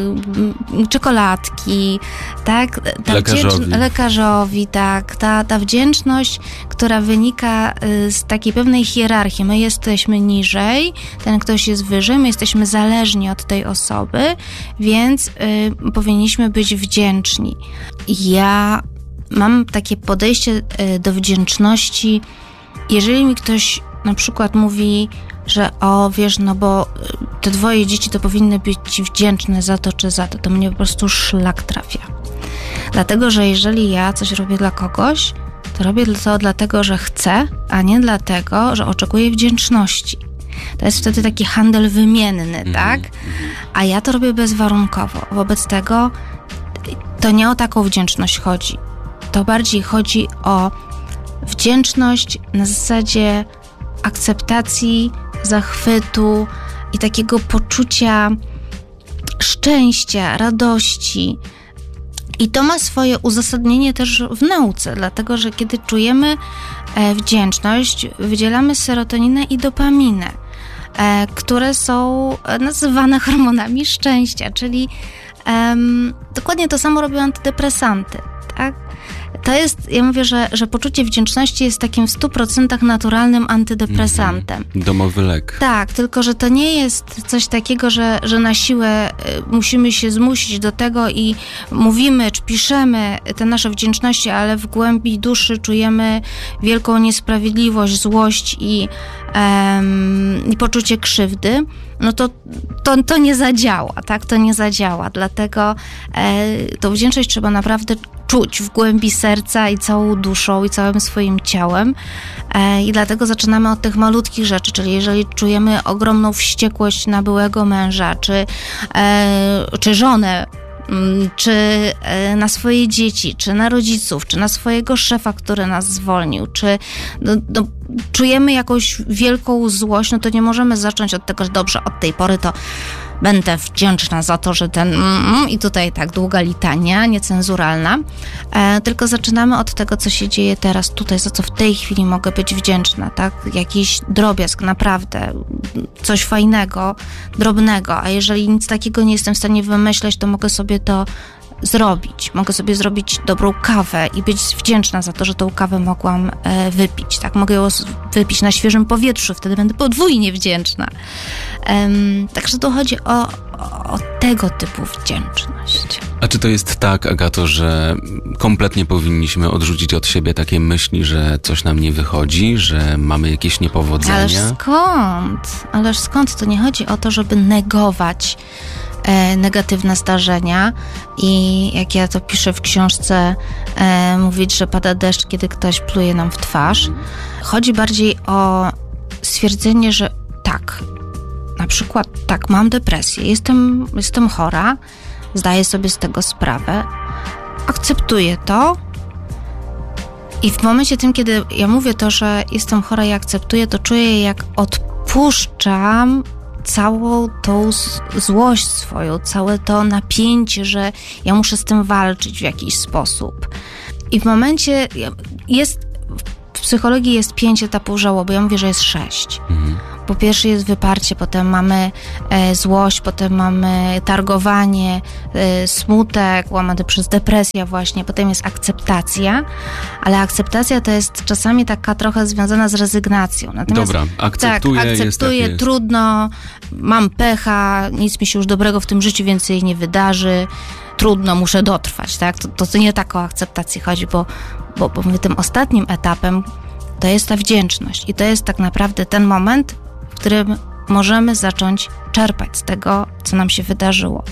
czekoladki, tak? Lekarzowi, tak. Ta wdzięczność, która wynika z takiej pewnej hierarchii. My jesteśmy niżej, ten ktoś jest wyżej, my jesteśmy zależni od tej osoby, więc powinniśmy być wdzięczni. Ja mam takie podejście do wdzięczności, jeżeli mi ktoś na przykład mówi, że wiesz, no bo te twoje dzieci to powinny być ci wdzięczne za to czy za to mnie po prostu szlak trafia. Dlatego, że jeżeli ja coś robię dla kogoś, to robię to dlatego, że chcę, a nie dlatego, że oczekuję wdzięczności. To jest wtedy taki handel wymienny, tak? A ja to robię bezwarunkowo. Wobec tego to nie o taką wdzięczność chodzi. To bardziej chodzi o wdzięczność na zasadzie akceptacji, zachwytu i takiego poczucia szczęścia, radości. I to ma swoje uzasadnienie też w nauce, dlatego że kiedy czujemy wdzięczność, wydzielamy serotoninę i dopaminę, które są nazywane hormonami szczęścia, czyli dokładnie to samo robią antydepresanty, tak? To jest, ja mówię, że poczucie wdzięczności jest takim w 100% naturalnym antydepresantem. Domowy lek. Tak, tylko że to nie jest coś takiego, że na siłę musimy się zmusić do tego i mówimy, czy piszemy te nasze wdzięczności, ale w głębi duszy czujemy wielką niesprawiedliwość, złość i poczucie krzywdy. No to nie zadziała, tak? To nie zadziała, dlatego tą wdzięczność trzeba naprawdę czuć w głębi serca i całą duszą i całym swoim ciałem i dlatego zaczynamy od tych malutkich rzeczy, czyli jeżeli czujemy ogromną wściekłość na byłego męża, czy żonę, czy na swoje dzieci, czy na rodziców, czy na swojego szefa, który nas zwolnił, czy czujemy jakąś wielką złość, no to nie możemy zacząć od tego, że dobrze, od tej pory to będę wdzięczna za to, że i tutaj tak długa litania, niecenzuralna, tylko zaczynamy od tego, co się dzieje teraz tutaj, za co w tej chwili mogę być wdzięczna, tak? Jakiś drobiazg, naprawdę, coś fajnego, drobnego, a jeżeli nic takiego nie jestem w stanie wymyśleć, to mogę sobie to zrobić. Mogę sobie zrobić dobrą kawę i być wdzięczna za to, że tą kawę mogłam wypić. Tak? Mogę ją wypić na świeżym powietrzu, wtedy będę podwójnie wdzięczna. Także tu chodzi o tego typu wdzięczność. A czy to jest tak, Agato, że kompletnie powinniśmy odrzucić od siebie takie myśli, że coś nam nie wychodzi, że mamy jakieś niepowodzenia? Ależ skąd? To nie chodzi o to, żeby negować negatywne zdarzenia i jak ja to piszę w książce, mówić, że pada deszcz, kiedy ktoś pluje nam w twarz. Chodzi bardziej o stwierdzenie, że tak, na przykład tak, mam depresję, jestem chora, zdaję sobie z tego sprawę, akceptuję to i w momencie tym, kiedy ja mówię to, że jestem chora i akceptuję, to czuję, jak odpuszczam całą tą złość swoją, całe to napięcie, że ja muszę z tym walczyć w jakiś sposób. I w momencie w psychologii jest 5 etapów żałoby, ja mówię, że jest 6. Po pierwsze jest wyparcie, potem mamy złość, potem mamy targowanie, smutek, łamany przez depresję właśnie, potem jest akceptacja, ale akceptacja to jest czasami taka trochę związana z rezygnacją. Natomiast, dobra, akceptuję, jest takie... trudno, mam pecha, nic mi się już dobrego w tym życiu więcej nie wydarzy, trudno, muszę dotrwać, tak? To nie tak o akceptację chodzi, bo tym ostatnim etapem to jest ta wdzięczność i to jest tak naprawdę ten moment, w którym możemy zacząć czerpać z tego, co nam się wydarzyło.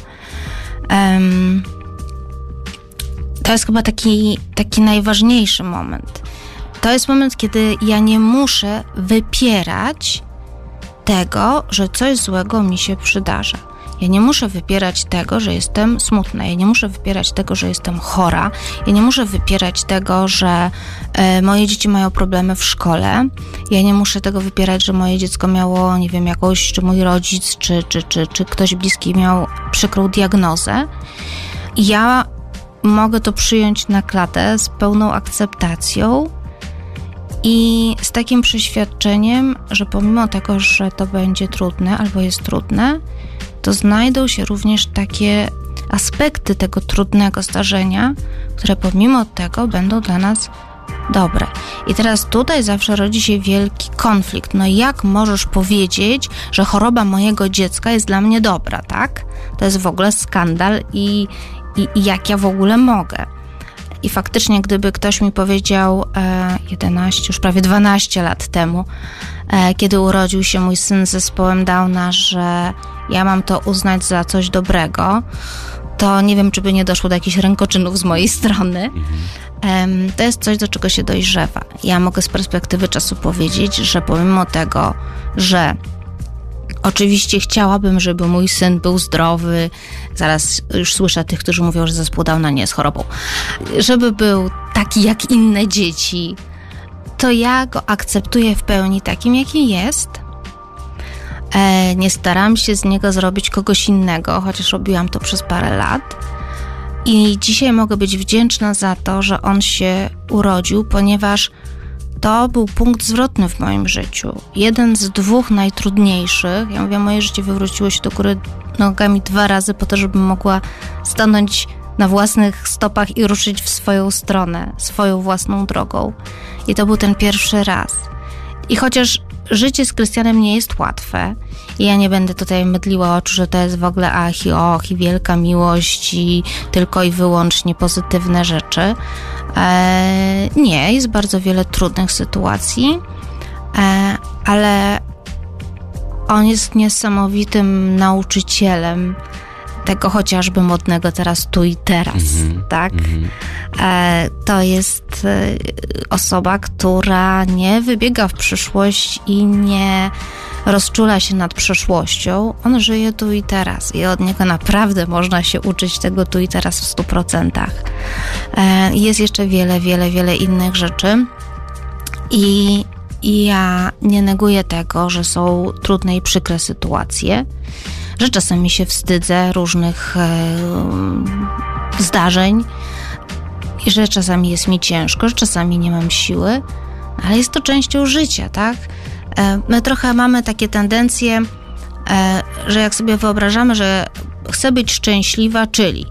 To jest chyba taki najważniejszy moment. To jest moment, kiedy ja nie muszę wypierać tego, że coś złego mi się przydarza. Ja nie muszę wypierać tego, że jestem smutna. Ja nie muszę wypierać tego, że jestem chora. Ja nie muszę wypierać tego, że moje dzieci mają problemy w szkole. Ja nie muszę tego wypierać, że moje dziecko miało, nie wiem, jakąś, czy mój rodzic, czy ktoś bliski miał przykrą diagnozę. Ja mogę to przyjąć na klatę z pełną akceptacją i z takim przeświadczeniem, że pomimo tego, że to będzie trudne albo jest trudne, to znajdą się również takie aspekty tego trudnego zdarzenia, które pomimo tego będą dla nas dobre. I teraz tutaj zawsze rodzi się wielki konflikt. No jak możesz powiedzieć, że choroba mojego dziecka jest dla mnie dobra, tak? To jest w ogóle skandal i jak ja w ogóle mogę? I faktycznie, gdyby ktoś mi powiedział 11, już prawie 12 lat temu, kiedy urodził się mój syn z zespołem Downa, że ja mam to uznać za coś dobrego, to nie wiem, czy by nie doszło do jakichś rękoczynów z mojej strony. To jest coś, do czego się dojrzewa. Ja mogę z perspektywy czasu powiedzieć, że pomimo tego, że oczywiście chciałabym, żeby mój syn był zdrowy, zaraz już słyszę tych, którzy mówią, że zespół Downa nie jest chorobą, żeby był taki jak inne dzieci, to ja go akceptuję w pełni takim, jaki jest. Nie staram się z niego zrobić kogoś innego, chociaż robiłam to przez parę lat. I dzisiaj mogę być wdzięczna za to, że on się urodził, ponieważ to był punkt zwrotny w moim życiu. Jeden z 2 najtrudniejszych. Ja mówię, moje życie wywróciło się do góry nogami 2 razy po to, żebym mogła stanąć na własnych stopach i ruszyć w swoją stronę, swoją własną drogą. I to był ten pierwszy raz. I chociaż życie z Krystianem nie jest łatwe i ja nie będę tutaj mydliła oczu, że to jest w ogóle ach i och i wielka miłość i tylko i wyłącznie pozytywne rzeczy. Nie, jest bardzo wiele trudnych sytuacji, ale on jest niesamowitym nauczycielem tego chociażby modnego teraz tu i teraz, tak? To jest osoba, która nie wybiega w przyszłość i nie rozczula się nad przeszłością. On żyje tu i teraz i od niego naprawdę można się uczyć tego tu i teraz w 100%. Jest jeszcze wiele innych rzeczy i ja nie neguję tego, że są trudne i przykre sytuacje, że czasami się wstydzę różnych zdarzeń i że czasami jest mi ciężko, że czasami nie mam siły, ale jest to częścią życia, tak? My trochę mamy takie tendencje, że jak sobie wyobrażamy, że chcę być szczęśliwa, czyli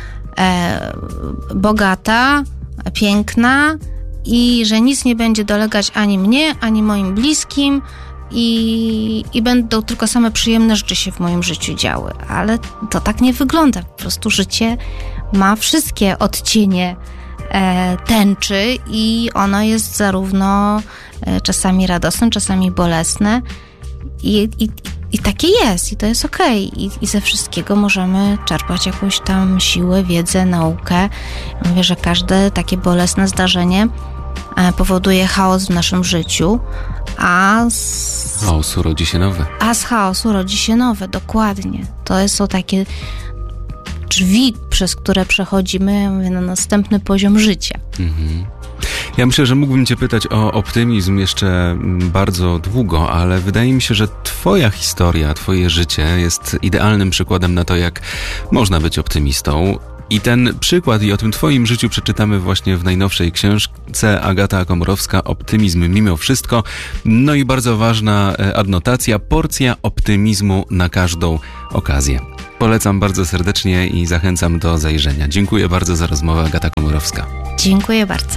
bogata, piękna i że nic nie będzie dolegać ani mnie, ani moim bliskim i będą tylko same przyjemne rzeczy się w moim życiu działy. Ale to tak nie wygląda. Po prostu życie ma wszystkie odcienie tęczy i ono jest zarówno czasami radosne, czasami bolesne i takie jest i to jest okej. I ze wszystkiego możemy czerpać jakąś tam siłę, wiedzę, naukę. Mówię, że każde takie bolesne zdarzenie powoduje chaos w naszym życiu, a z chaosu rodzi się nowe. A z chaosu rodzi się nowe, dokładnie. To są takie drzwi, przez które przechodzimy, mówię, na następny poziom życia. Ja myślę, że mógłbym cię pytać o optymizm jeszcze bardzo długo, ale wydaje mi się, że twoja historia, twoje życie jest idealnym przykładem na to, jak można być optymistą. I ten przykład i o tym twoim życiu przeczytamy właśnie w najnowszej książce Agata Komorowska, Optymizm mimo wszystko. No i bardzo ważna adnotacja, porcja optymizmu na każdą okazję. Polecam bardzo serdecznie i zachęcam do zajrzenia. Dziękuję bardzo za rozmowę, Agata Komorowska. Dziękuję bardzo.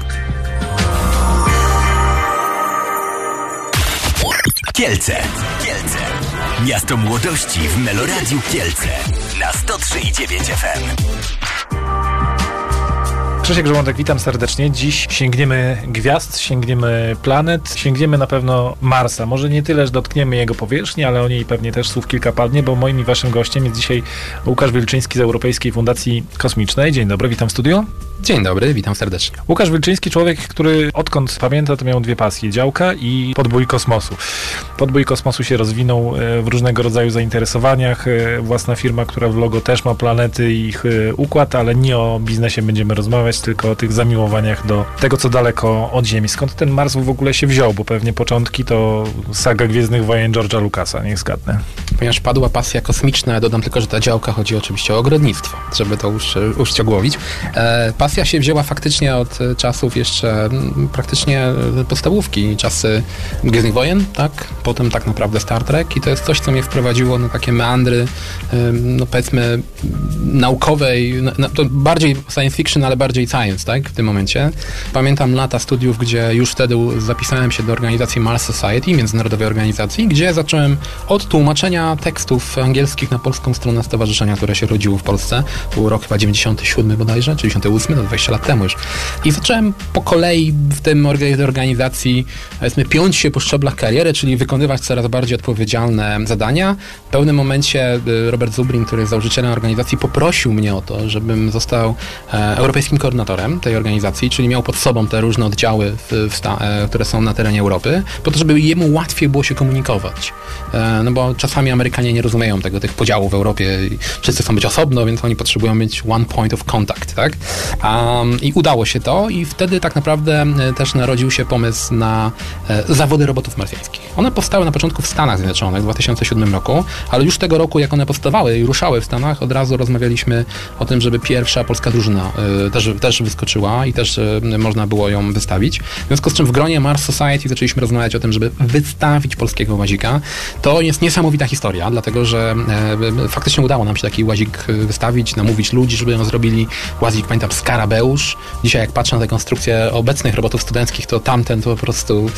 Kielce. Miasto młodości w Meloradiu Kielce na 103,9 FM. Krzysiek Żołądek, witam serdecznie. Dziś sięgniemy gwiazd, sięgniemy planet, sięgniemy na pewno Marsa. Może nie tyle, że dotkniemy jego powierzchni, ale o niej pewnie też słów kilka padnie, bo moim i waszym gościem jest dzisiaj Łukasz Wilczyński z Europejskiej Fundacji Kosmicznej. Dzień dobry, witam w studiu. Dzień dobry, witam serdecznie. Łukasz Wilczyński, człowiek, który odkąd pamięta, to miał dwie pasje, działka i podbój kosmosu. Podbój kosmosu się rozwinął w różnego rodzaju zainteresowaniach. Własna firma, która w logo też ma planety i ich układ, ale nie o biznesie będziemy rozmawiać, tylko o tych zamiłowaniach do tego, co daleko od Ziemi. Skąd ten Mars w ogóle się wziął? Bo pewnie początki to saga Gwiezdnych Wojen George'a Lucasa, niech zgadnę. Ponieważ padła pasja kosmiczna, ja dodam tylko, że ta działka chodzi oczywiście o ogrodnictwo, żeby to uszczegółowić. Pasja się wzięła faktycznie od czasów jeszcze praktycznie podstawówki, czasy Gwiezdnych Wojen, tak? Potem tak naprawdę Star Trek i to jest coś, co mnie wprowadziło na takie meandry, no powiedzmy naukowej, to bardziej science fiction, ale bardziej science, tak? W tym momencie. Pamiętam lata studiów, gdzie już wtedy zapisałem się do organizacji Mars Society, międzynarodowej organizacji, gdzie zacząłem od tłumaczenia tekstów angielskich na polską stronę stowarzyszenia, które się rodziło w Polsce. To był rok chyba 97 bodajże, czy 98, no 20 lat temu już. I zacząłem po kolei w tym organizacji, powiedzmy, piąć się po szczeblach kariery, czyli wykonywać coraz bardziej odpowiedzialne zadania. W pewnym momencie Robert Zubrin, który jest założycielem organizacji, poprosił mnie o to, żebym został europejskim koordynatorem tej organizacji, czyli miał pod sobą te różne oddziały, które są na terenie Europy, po to, żeby jemu łatwiej było się komunikować. No bo czasami Amerykanie nie rozumieją tych podziałów w Europie. Wszyscy chcą być osobno, więc oni potrzebują mieć one point of contact, tak? I udało się to i wtedy tak naprawdę też narodził się pomysł na zawody robotów marsjańskich. One powstały na początku w Stanach Zjednoczonych w 2007 roku, ale już tego roku, jak one powstawały i ruszały w Stanach, od razu rozmawialiśmy o tym, żeby pierwsza polska drużyna też wyskoczyła i też można było ją wystawić. W związku z czym w gronie Mars Society zaczęliśmy rozmawiać o tym, żeby wystawić polskiego łazika. To jest niesamowita historia, dlatego że faktycznie udało nam się taki łazik wystawić, namówić ludzi, żeby ją zrobili. Łazik, pamiętam, Skarabeusz. Dzisiaj jak patrzę na tę konstrukcję obecnych robotów studenckich, to tamten to po prostu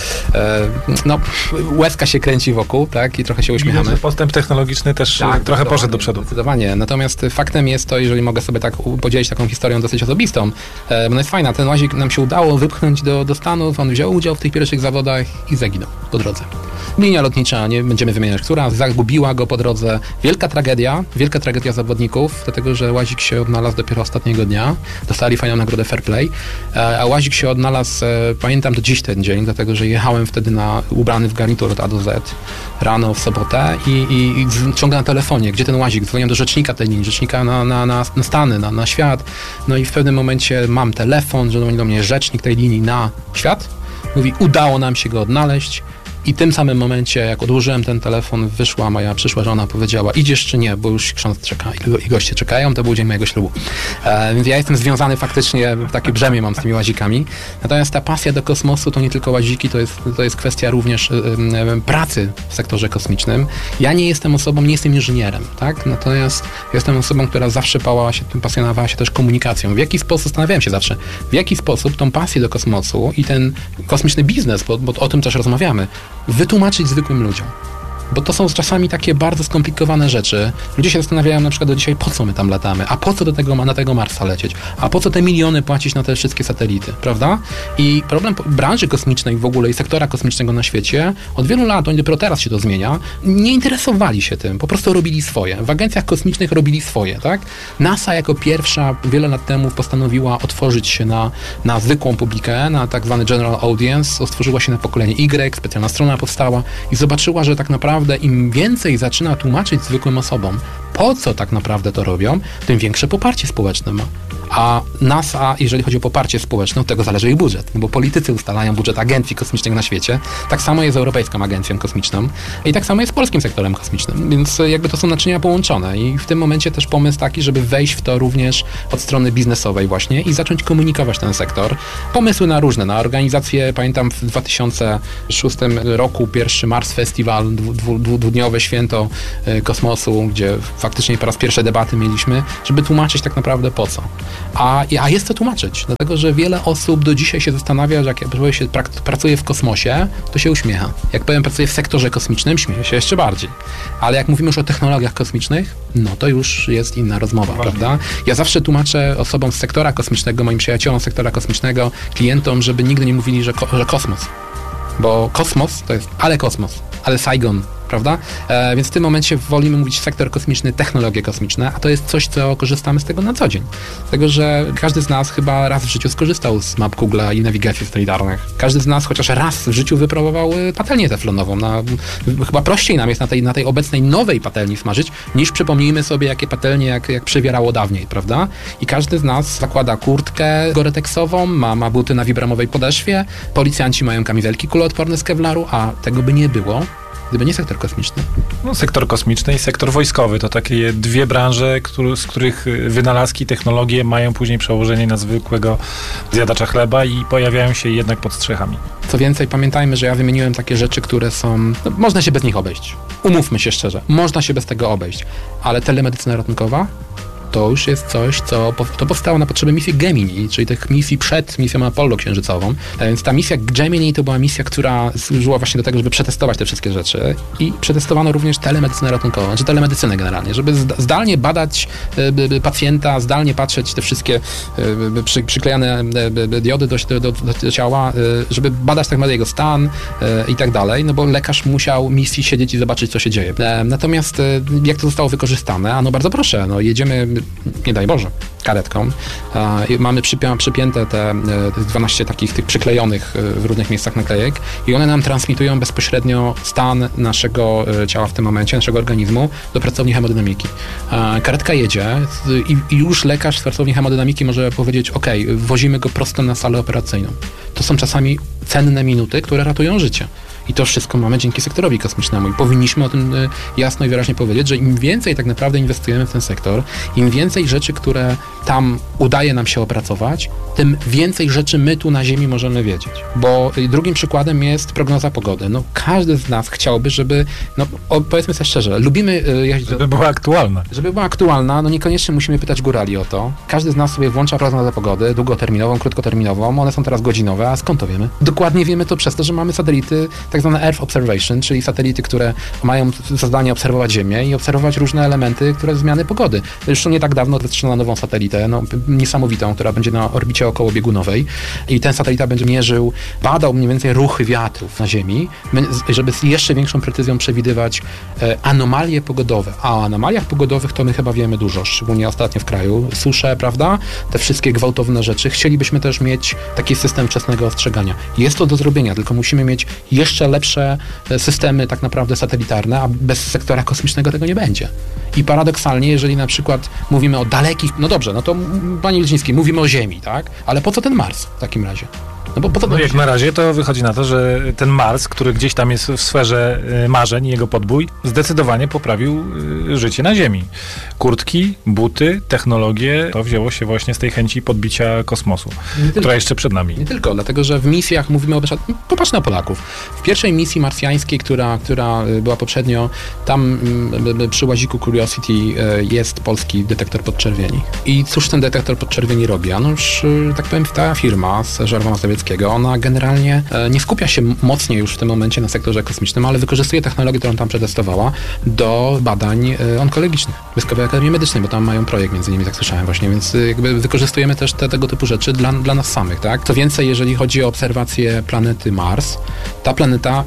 łezka się kręci wokół, tak? I trochę się uśmiechamy. Widać, że postęp technologiczny też trochę poszedł do przodu. Zdecydowanie. Natomiast faktem jest to, jeżeli mogę sobie tak podzielić taką historią dosyć osobistą, bo ona jest fajna. Ten łazik nam się udało wypchnąć do Stanów, on wziął udział w tych pierwszych zawodach i zaginął po drodze. Linia lotnicza, nie będziemy wymieniać, która zagubiła go po drodze. Wielka tragedia zawodników, dlatego że łazik się odnalazł dopiero ostatniego dnia. Dostali fajną nagrodę Fair Play, a łazik się odnalazł, pamiętam do dziś ten dzień, dlatego że jechałem wtedy ubrany w garnitur od A do Z rano w sobotę i ciągle na telefonie, gdzie ten łazik, dzwoniłem do rzecznika tej linii, rzecznika na Stany, na świat, no i w pewnym momencie mam telefon, że dzwoni do mnie rzecznik tej linii na świat, mówi, udało nam się go odnaleźć. I w tym samym momencie, jak odłożyłem ten telefon, wyszła moja przyszła żona, powiedziała, idziesz czy nie, bo już ksiądz czeka i goście czekają, to był dzień mojego ślubu. Więc ja jestem związany faktycznie, takie brzemię mam z tymi łazikami. Natomiast ta pasja do kosmosu to nie tylko łaziki, to jest kwestia również pracy w sektorze kosmicznym. Ja nie jestem inżynierem, tak? Natomiast jestem osobą, która zawsze pasjonowała się też komunikacją. Zastanawiałem się zawsze, w jaki sposób tą pasję do kosmosu i ten kosmiczny biznes, bo o tym też rozmawiamy, wytłumaczyć zwykłym ludziom. Bo to są czasami takie bardzo skomplikowane rzeczy. Ludzie się zastanawiają na przykład do dzisiaj, po co my tam latamy, a po co na tego Marsa lecieć, a po co te miliony płacić na te wszystkie satelity, prawda? I problem branży kosmicznej w ogóle i sektora kosmicznego na świecie od wielu lat, dopiero teraz się to zmienia, nie interesowali się tym, po prostu robili swoje. W agencjach kosmicznych robili swoje, tak? NASA jako pierwsza wiele lat temu postanowiła otworzyć się na zwykłą publikę, na tak zwany general audience, otworzyła się na pokolenie Y, specjalna strona powstała i zobaczyła, że tak naprawdę im więcej zaczyna tłumaczyć zwykłym osobom, po co tak naprawdę to robią, tym większe poparcie społeczne ma. A NASA, jeżeli chodzi o poparcie społeczne, od tego zależy ich budżet, bo politycy ustalają budżet agencji kosmicznych na świecie. Tak samo jest z Europejską Agencją Kosmiczną i tak samo jest z polskim sektorem kosmicznym, więc jakby to są naczynia połączone i w tym momencie też pomysł taki, żeby wejść w to również od strony biznesowej właśnie i zacząć komunikować ten sektor. Pomysły na różne, na organizację, pamiętam w 2006 roku pierwszy Mars Festival, dwudniowe święto kosmosu, gdzie faktycznie po raz pierwszy debaty mieliśmy, żeby tłumaczyć tak naprawdę po co. A jest co tłumaczyć, dlatego że wiele osób do dzisiaj się zastanawia, że jak powie się pracuje w kosmosie, to się uśmiecha. Jak powiem pracuje w sektorze kosmicznym, śmieje się jeszcze bardziej. Ale jak mówimy już o technologiach kosmicznych, no to już jest inna rozmowa, prawda? Ja zawsze tłumaczę osobom z sektora kosmicznego, moim przyjaciołom z sektora kosmicznego, klientom, żeby nigdy nie mówili, że kosmos. Bo kosmos to jest kosmos, ale Saigon, prawda? Więc w tym momencie wolimy mówić sektor kosmiczny, technologie kosmiczne, a to jest coś, co korzystamy z tego na co dzień. Dlatego, że każdy z nas chyba raz w życiu skorzystał z map Google'a i nawigacji satelitarnych. Każdy z nas chociaż raz w życiu wypróbował patelnię teflonową. Chyba prościej nam jest na tej obecnej nowej patelni smażyć, niż przypomnijmy sobie, jakie patelnie, jak przewierało dawniej, prawda? I każdy z nas zakłada kurtkę goreteksową, ma buty na wibramowej podeszwie, policjanci mają kamizelki kuloodporne z kevlaru, a tego by nie było, gdyby nie sektor kosmiczny. No, sektor kosmiczny i sektor wojskowy to takie dwie branże, z których wynalazki, technologie mają później przełożenie na zwykłego zjadacza chleba i pojawiają się jednak pod strzechami. Co więcej, pamiętajmy, że ja wymieniłem takie rzeczy, które są... No, można się bez nich obejść. Umówmy się szczerze. Można się bez tego obejść. Ale telemedycyna ratunkowa to już jest coś, co powstało na potrzeby misji Gemini, czyli tych misji przed misją Apollo księżycową. Więc ta misja Gemini to była misja, która służyła właśnie do tego, żeby przetestować te wszystkie rzeczy i przetestowano również telemedycynę ratunkową, czy telemedycynę generalnie, żeby zdalnie badać pacjenta, zdalnie patrzeć te wszystkie przyklejane diody do ciała, żeby badać tak naprawdę jego stan i tak dalej, no bo lekarz musiał misji siedzieć i zobaczyć, co się dzieje. Natomiast jak to zostało wykorzystane? A no bardzo proszę, no jedziemy, nie daj Boże, karetką. Mamy przypięte te 12 takich tych przyklejonych w różnych miejscach naklejek i one nam transmitują bezpośrednio stan naszego ciała w tym momencie, naszego organizmu do pracowni hemodynamiki. Karetka jedzie i już lekarz z pracowni hemodynamiki może powiedzieć, ok, wozimy go prosto na salę operacyjną. To są czasami cenne minuty, które ratują życie. I to wszystko mamy dzięki sektorowi kosmicznemu i powinniśmy o tym jasno i wyraźnie powiedzieć, że im więcej tak naprawdę inwestujemy w ten sektor, im więcej rzeczy, które tam udaje nam się opracować, tym więcej rzeczy my tu na Ziemi możemy wiedzieć. Bo drugim przykładem jest prognoza pogody. No, każdy z nas chciałby, żeby, no powiedzmy sobie szczerze, lubimy... Żeby była aktualna. Żeby była aktualna, no niekoniecznie musimy pytać górali o to. Każdy z nas sobie włącza prognozę pogody, długoterminową, krótkoterminową, one są teraz godzinowe, a skąd to wiemy? Dokładnie wiemy to przez to, że mamy satelity, tak zwane Earth Observation, czyli satelity, które mają za zadanie obserwować Ziemię i obserwować różne elementy, które zmiany pogody. Zresztą nie tak dawno zaczęto nową satelitę, no, niesamowitą, która będzie na orbicie okołobiegunowej i ten satelita będzie mierzył, badał mniej więcej ruchy wiatrów na Ziemi, żeby z jeszcze większą precyzją przewidywać anomalie pogodowe. A o anomaliach pogodowych to my chyba wiemy dużo, szczególnie ostatnio w kraju. Susze, prawda? Te wszystkie gwałtowne rzeczy. Chcielibyśmy też mieć taki system wczesnego ostrzegania. Jest to do zrobienia, tylko musimy mieć jeszcze lepsze systemy tak naprawdę satelitarne, a bez sektora kosmicznego tego nie będzie. I paradoksalnie, jeżeli na przykład mówimy o dalekich, no dobrze, no to panie Liczyński, mówimy o Ziemi, tak? Ale po co ten Mars w takim razie? No jak na razie to wychodzi na to, że ten Mars, który gdzieś tam jest w sferze marzeń, jego podbój, zdecydowanie poprawił życie na Ziemi. Kurtki, buty, technologie, to wzięło się właśnie z tej chęci podbicia kosmosu, która jeszcze przed nami. Nie tylko, dlatego że w misjach mówimy o... Popatrz na Polaków. W pierwszej misji marsjańskiej, która była poprzednio, tam przy łaziku Curiosity jest polski detektor podczerwieni. I cóż ten detektor podczerwieni robi? No już, tak powiem, ta firma z Żarwa Mazowieckiej wszystkiego. Ona generalnie nie skupia się mocniej już w tym momencie na sektorze kosmicznym, ale wykorzystuje technologię, którą tam przetestowała do badań onkologicznych w Wojskowej Akademii Medycznej, bo tam mają projekt między innymi, jak słyszałem właśnie, więc jakby wykorzystujemy też tego typu rzeczy dla nas samych, tak? Co więcej, jeżeli chodzi o obserwację planety Mars, ta planeta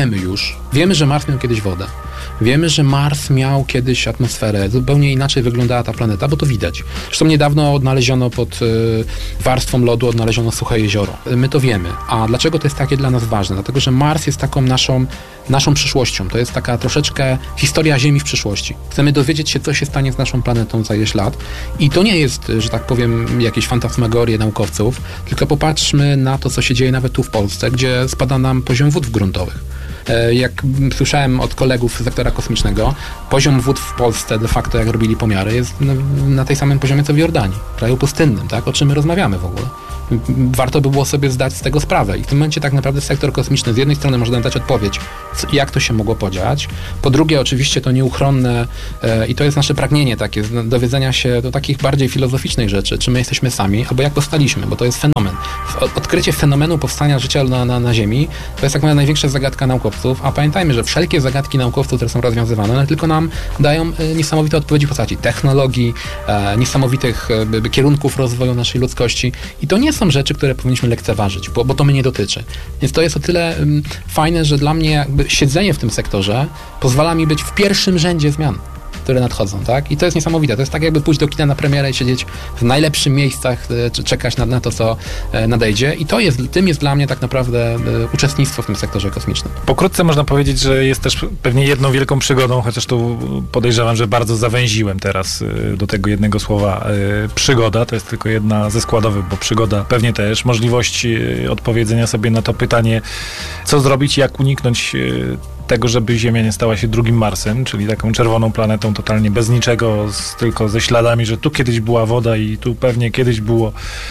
wiemy, że Mars miał kiedyś wodę. Wiemy, że Mars miał kiedyś atmosferę. Zupełnie inaczej wyglądała ta planeta, bo to widać. Zresztą niedawno odnaleziono pod warstwą lodu suche jezioro. My to wiemy. A dlaczego to jest takie dla nas ważne? Dlatego, że Mars jest taką naszą przyszłością. To jest taka troszeczkę historia Ziemi w przyszłości. Chcemy dowiedzieć się, co się stanie z naszą planetą za ileś lat. I to nie jest, że tak powiem, jakieś fantasmagorie naukowców, tylko popatrzmy na to, co się dzieje nawet tu w Polsce, gdzie spada nam poziom wód gruntowych. Jak słyszałem od kolegów z sektora kosmicznego, poziom wód w Polsce de facto, jak robili pomiary, jest na tej samym poziomie co w Jordanii, w kraju pustynnym, tak? O czym my rozmawiamy w ogóle. Warto by było sobie zdać z tego sprawę. I w tym momencie tak naprawdę sektor kosmiczny z jednej strony może nam dać odpowiedź, jak to się mogło podziać. Po drugie, oczywiście to nieuchronne i to jest nasze pragnienie takie, dowiedzenia się do takich bardziej filozoficznych rzeczy, czy my jesteśmy sami, albo jak powstaliśmy, bo to jest fenomen. Odkrycie fenomenu powstania życia na Ziemi to jest tak naprawdę największa zagadka naukowców, a pamiętajmy, że wszelkie zagadki naukowców, które są rozwiązywane, one tylko nam dają niesamowite odpowiedzi w postaci technologii, niesamowitych kierunków rozwoju naszej ludzkości i to nie są rzeczy, które powinniśmy lekceważyć, bo to mnie nie dotyczy. Więc to jest o tyle fajne, że dla mnie jakby siedzenie w tym sektorze pozwala mi być w pierwszym rzędzie zmian, które nadchodzą, tak? I to jest niesamowite. To jest tak, jakby pójść do kina na premierę i siedzieć w najlepszych miejscach, czekać na to, co nadejdzie. I tym jest dla mnie tak naprawdę uczestnictwo w tym sektorze kosmicznym. Pokrótce można powiedzieć, że jest też pewnie jedną wielką przygodą, chociaż tu podejrzewam, że bardzo zawęziłem teraz do tego jednego słowa przygoda. To jest tylko jedna ze składowych, bo przygoda pewnie też. Możliwość odpowiedzenia sobie na to pytanie, co zrobić, jak uniknąć tego, żeby Ziemia nie stała się drugim Marsem, czyli taką czerwoną planetą totalnie bez niczego, tylko ze śladami, że tu kiedyś była woda i tu pewnie kiedyś było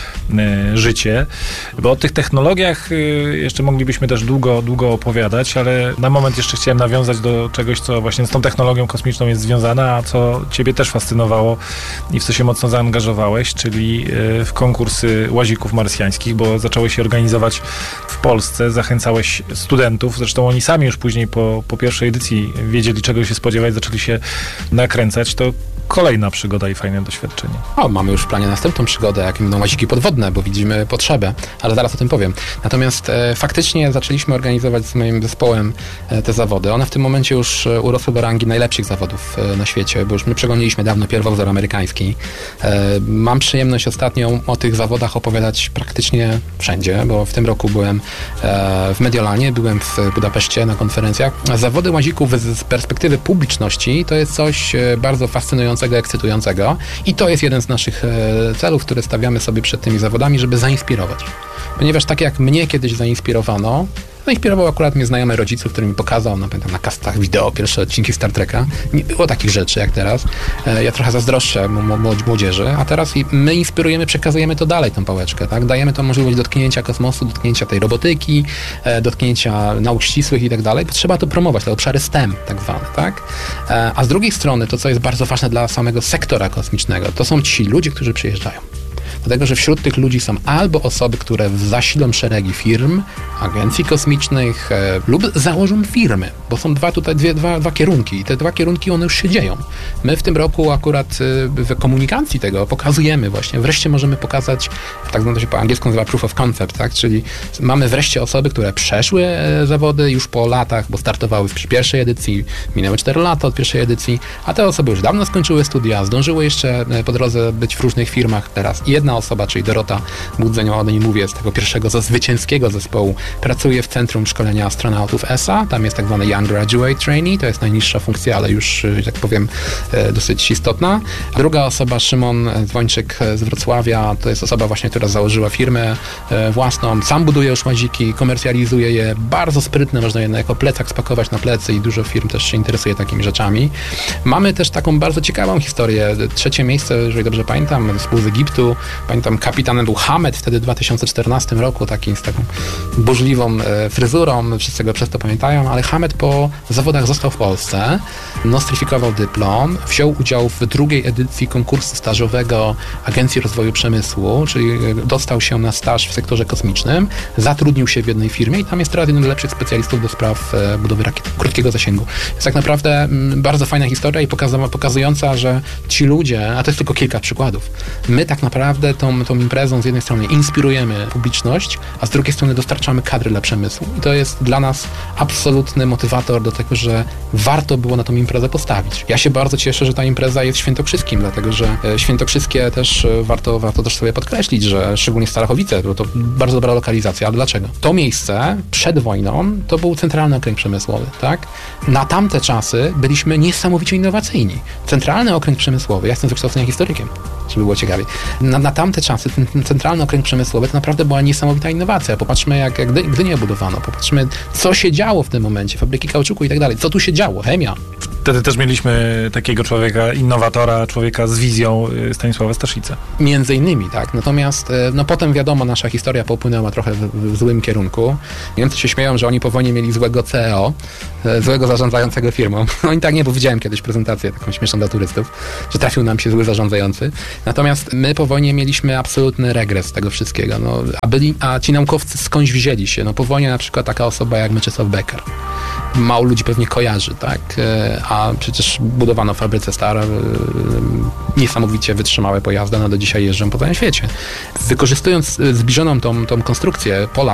życie. Bo o tych technologiach jeszcze moglibyśmy też długo opowiadać, ale na moment jeszcze chciałem nawiązać do czegoś, co właśnie z tą technologią kosmiczną jest związane, a co ciebie też fascynowało i w co się mocno zaangażowałeś, czyli w konkursy łazików marsjańskich, bo zacząłeś się organizować w Polsce, zachęcałeś studentów, zresztą oni sami już później po pierwszej edycji wiedzieli, czego się spodziewać, zaczęli się nakręcać. To kolejna przygoda i fajne doświadczenie. Mamy już w planie następną przygodę, jakim będą łaziki podwodne, bo widzimy potrzebę, ale zaraz o tym powiem. Natomiast faktycznie zaczęliśmy organizować z moim zespołem te zawody. One w tym momencie już urosły do rangi najlepszych zawodów na świecie, bo już my przegoniliśmy dawno pierwowzór amerykański. Mam przyjemność ostatnio o tych zawodach opowiadać praktycznie wszędzie, bo w tym roku byłem w Mediolanie, byłem w Budapeszcie na konferencjach. Zawody łazików z perspektywy publiczności to jest coś bardzo fascynującego, ekscytującego i to jest jeden z naszych celów, które stawiamy sobie przed tymi zawodami, żeby zainspirować. Ponieważ tak jak mnie kiedyś zainspirowano, zainspirował akurat mnie znajomy rodziców, który mi pokazał na kastach wideo pierwsze odcinki Star Treka. Nie było takich rzeczy jak teraz. Ja trochę zazdroszczę młodzieży, a teraz my inspirujemy, przekazujemy to dalej, tą pałeczkę, tak? Dajemy tą możliwość dotknięcia kosmosu, dotknięcia tej robotyki, dotknięcia nauk ścisłych i tak dalej, bo trzeba to promować, te obszary STEM tak zwane, tak? A z drugiej strony to, co jest bardzo ważne dla samego sektora kosmicznego, to są ci ludzie, którzy przyjeżdżają. Dlatego, że wśród tych ludzi są albo osoby, które zasilą szeregi firm, agencji kosmicznych lub założą firmy, bo są dwa kierunki i te dwa kierunki one już się dzieją. My w tym roku akurat w komunikacji tego pokazujemy właśnie, wreszcie możemy pokazać, tak zwane się po angielsku nazywa proof of concept, tak? Czyli mamy wreszcie osoby, które przeszły zawody już po latach, bo startowały w pierwszej edycji, minęły 4 lata od pierwszej edycji, a te osoby już dawno skończyły studia, zdążyły jeszcze po drodze być w różnych firmach teraz. I jedna osoba, czyli Dorota Budzeniowa, o niej mówię, z tego pierwszego zwycięskiego zespołu, pracuje w Centrum Szkolenia Astronautów ESA, tam jest tak zwany Young Graduate Trainee, to jest najniższa funkcja, ale już, tak powiem, dosyć istotna. Druga osoba, Szymon Dzwończyk z Wrocławia, to jest osoba właśnie, która założyła firmę własną, sam buduje już łaziki, komercjalizuje je, bardzo sprytne, można je jako plecak spakować na plecy i dużo firm też się interesuje takimi rzeczami. Mamy też taką bardzo ciekawą historię, 3. miejsce, jeżeli dobrze pamiętam, zespół z Egiptu, Pamiętam, kapitanem był Hamed wtedy w 2014 roku, taki z taką burzliwą fryzurą, wszyscy go przez to pamiętają, ale Hamed po zawodach został w Polsce, nostryfikował dyplom, wziął udział w drugiej edycji konkursu stażowego Agencji Rozwoju Przemysłu, czyli dostał się na staż w sektorze kosmicznym, zatrudnił się w jednej firmie i tam jest teraz jeden z lepszych specjalistów do spraw budowy rakiet krótkiego zasięgu. Jest tak naprawdę bardzo fajna historia i pokazująca, że ci ludzie, a to jest tylko kilka przykładów, my tak naprawdę tą imprezą z jednej strony inspirujemy publiczność, a z drugiej strony dostarczamy kadry dla przemysłu. I to jest dla nas absolutny motywator do tego, że warto było na tą imprezę postawić. Ja się bardzo cieszę, że ta impreza jest świętokrzyskim, dlatego że świętokrzyskie też warto też sobie podkreślić, że szczególnie Starachowice, bo to bardzo dobra lokalizacja, ale dlaczego? To miejsce przed wojną to był centralny okręg przemysłowy, tak? Na tamte czasy byliśmy niesamowicie innowacyjni. Centralny okręg przemysłowy, ja jestem z wykształcenia historykiem, żeby było ciekawiej. Na tamte czasy ten centralny okręg przemysłowy to naprawdę była niesamowita innowacja. Popatrzmy, jak Gdynię budowano, popatrzmy, co się działo w tym momencie, fabryki kauczuku i tak dalej, co tu się działo, chemia. Wtedy też mieliśmy takiego człowieka, innowatora, człowieka z wizją, Stanisława Staszica. Między innymi, tak. Natomiast potem wiadomo, nasza historia popłynęła trochę w złym kierunku. Niemcy się śmieją, że oni po wojnie mieli złego CEO, złego zarządzającego firmą. Oni tak nie, bo widziałem kiedyś prezentację taką śmieszną dla turystów, że trafił nam się zły zarządzający. Natomiast my po wojnie mieliśmy absolutny regres tego wszystkiego. A ci naukowcy skądś wzięli się? Po wojnie na przykład taka osoba jak Mieczysław Becker. Mało ludzi pewnie kojarzy, tak? A przecież budowano w fabryce Star niesamowicie wytrzymałe pojazdy, do dzisiaj jeżdżą po całym świecie. Wykorzystując zbliżoną tą konstrukcję pola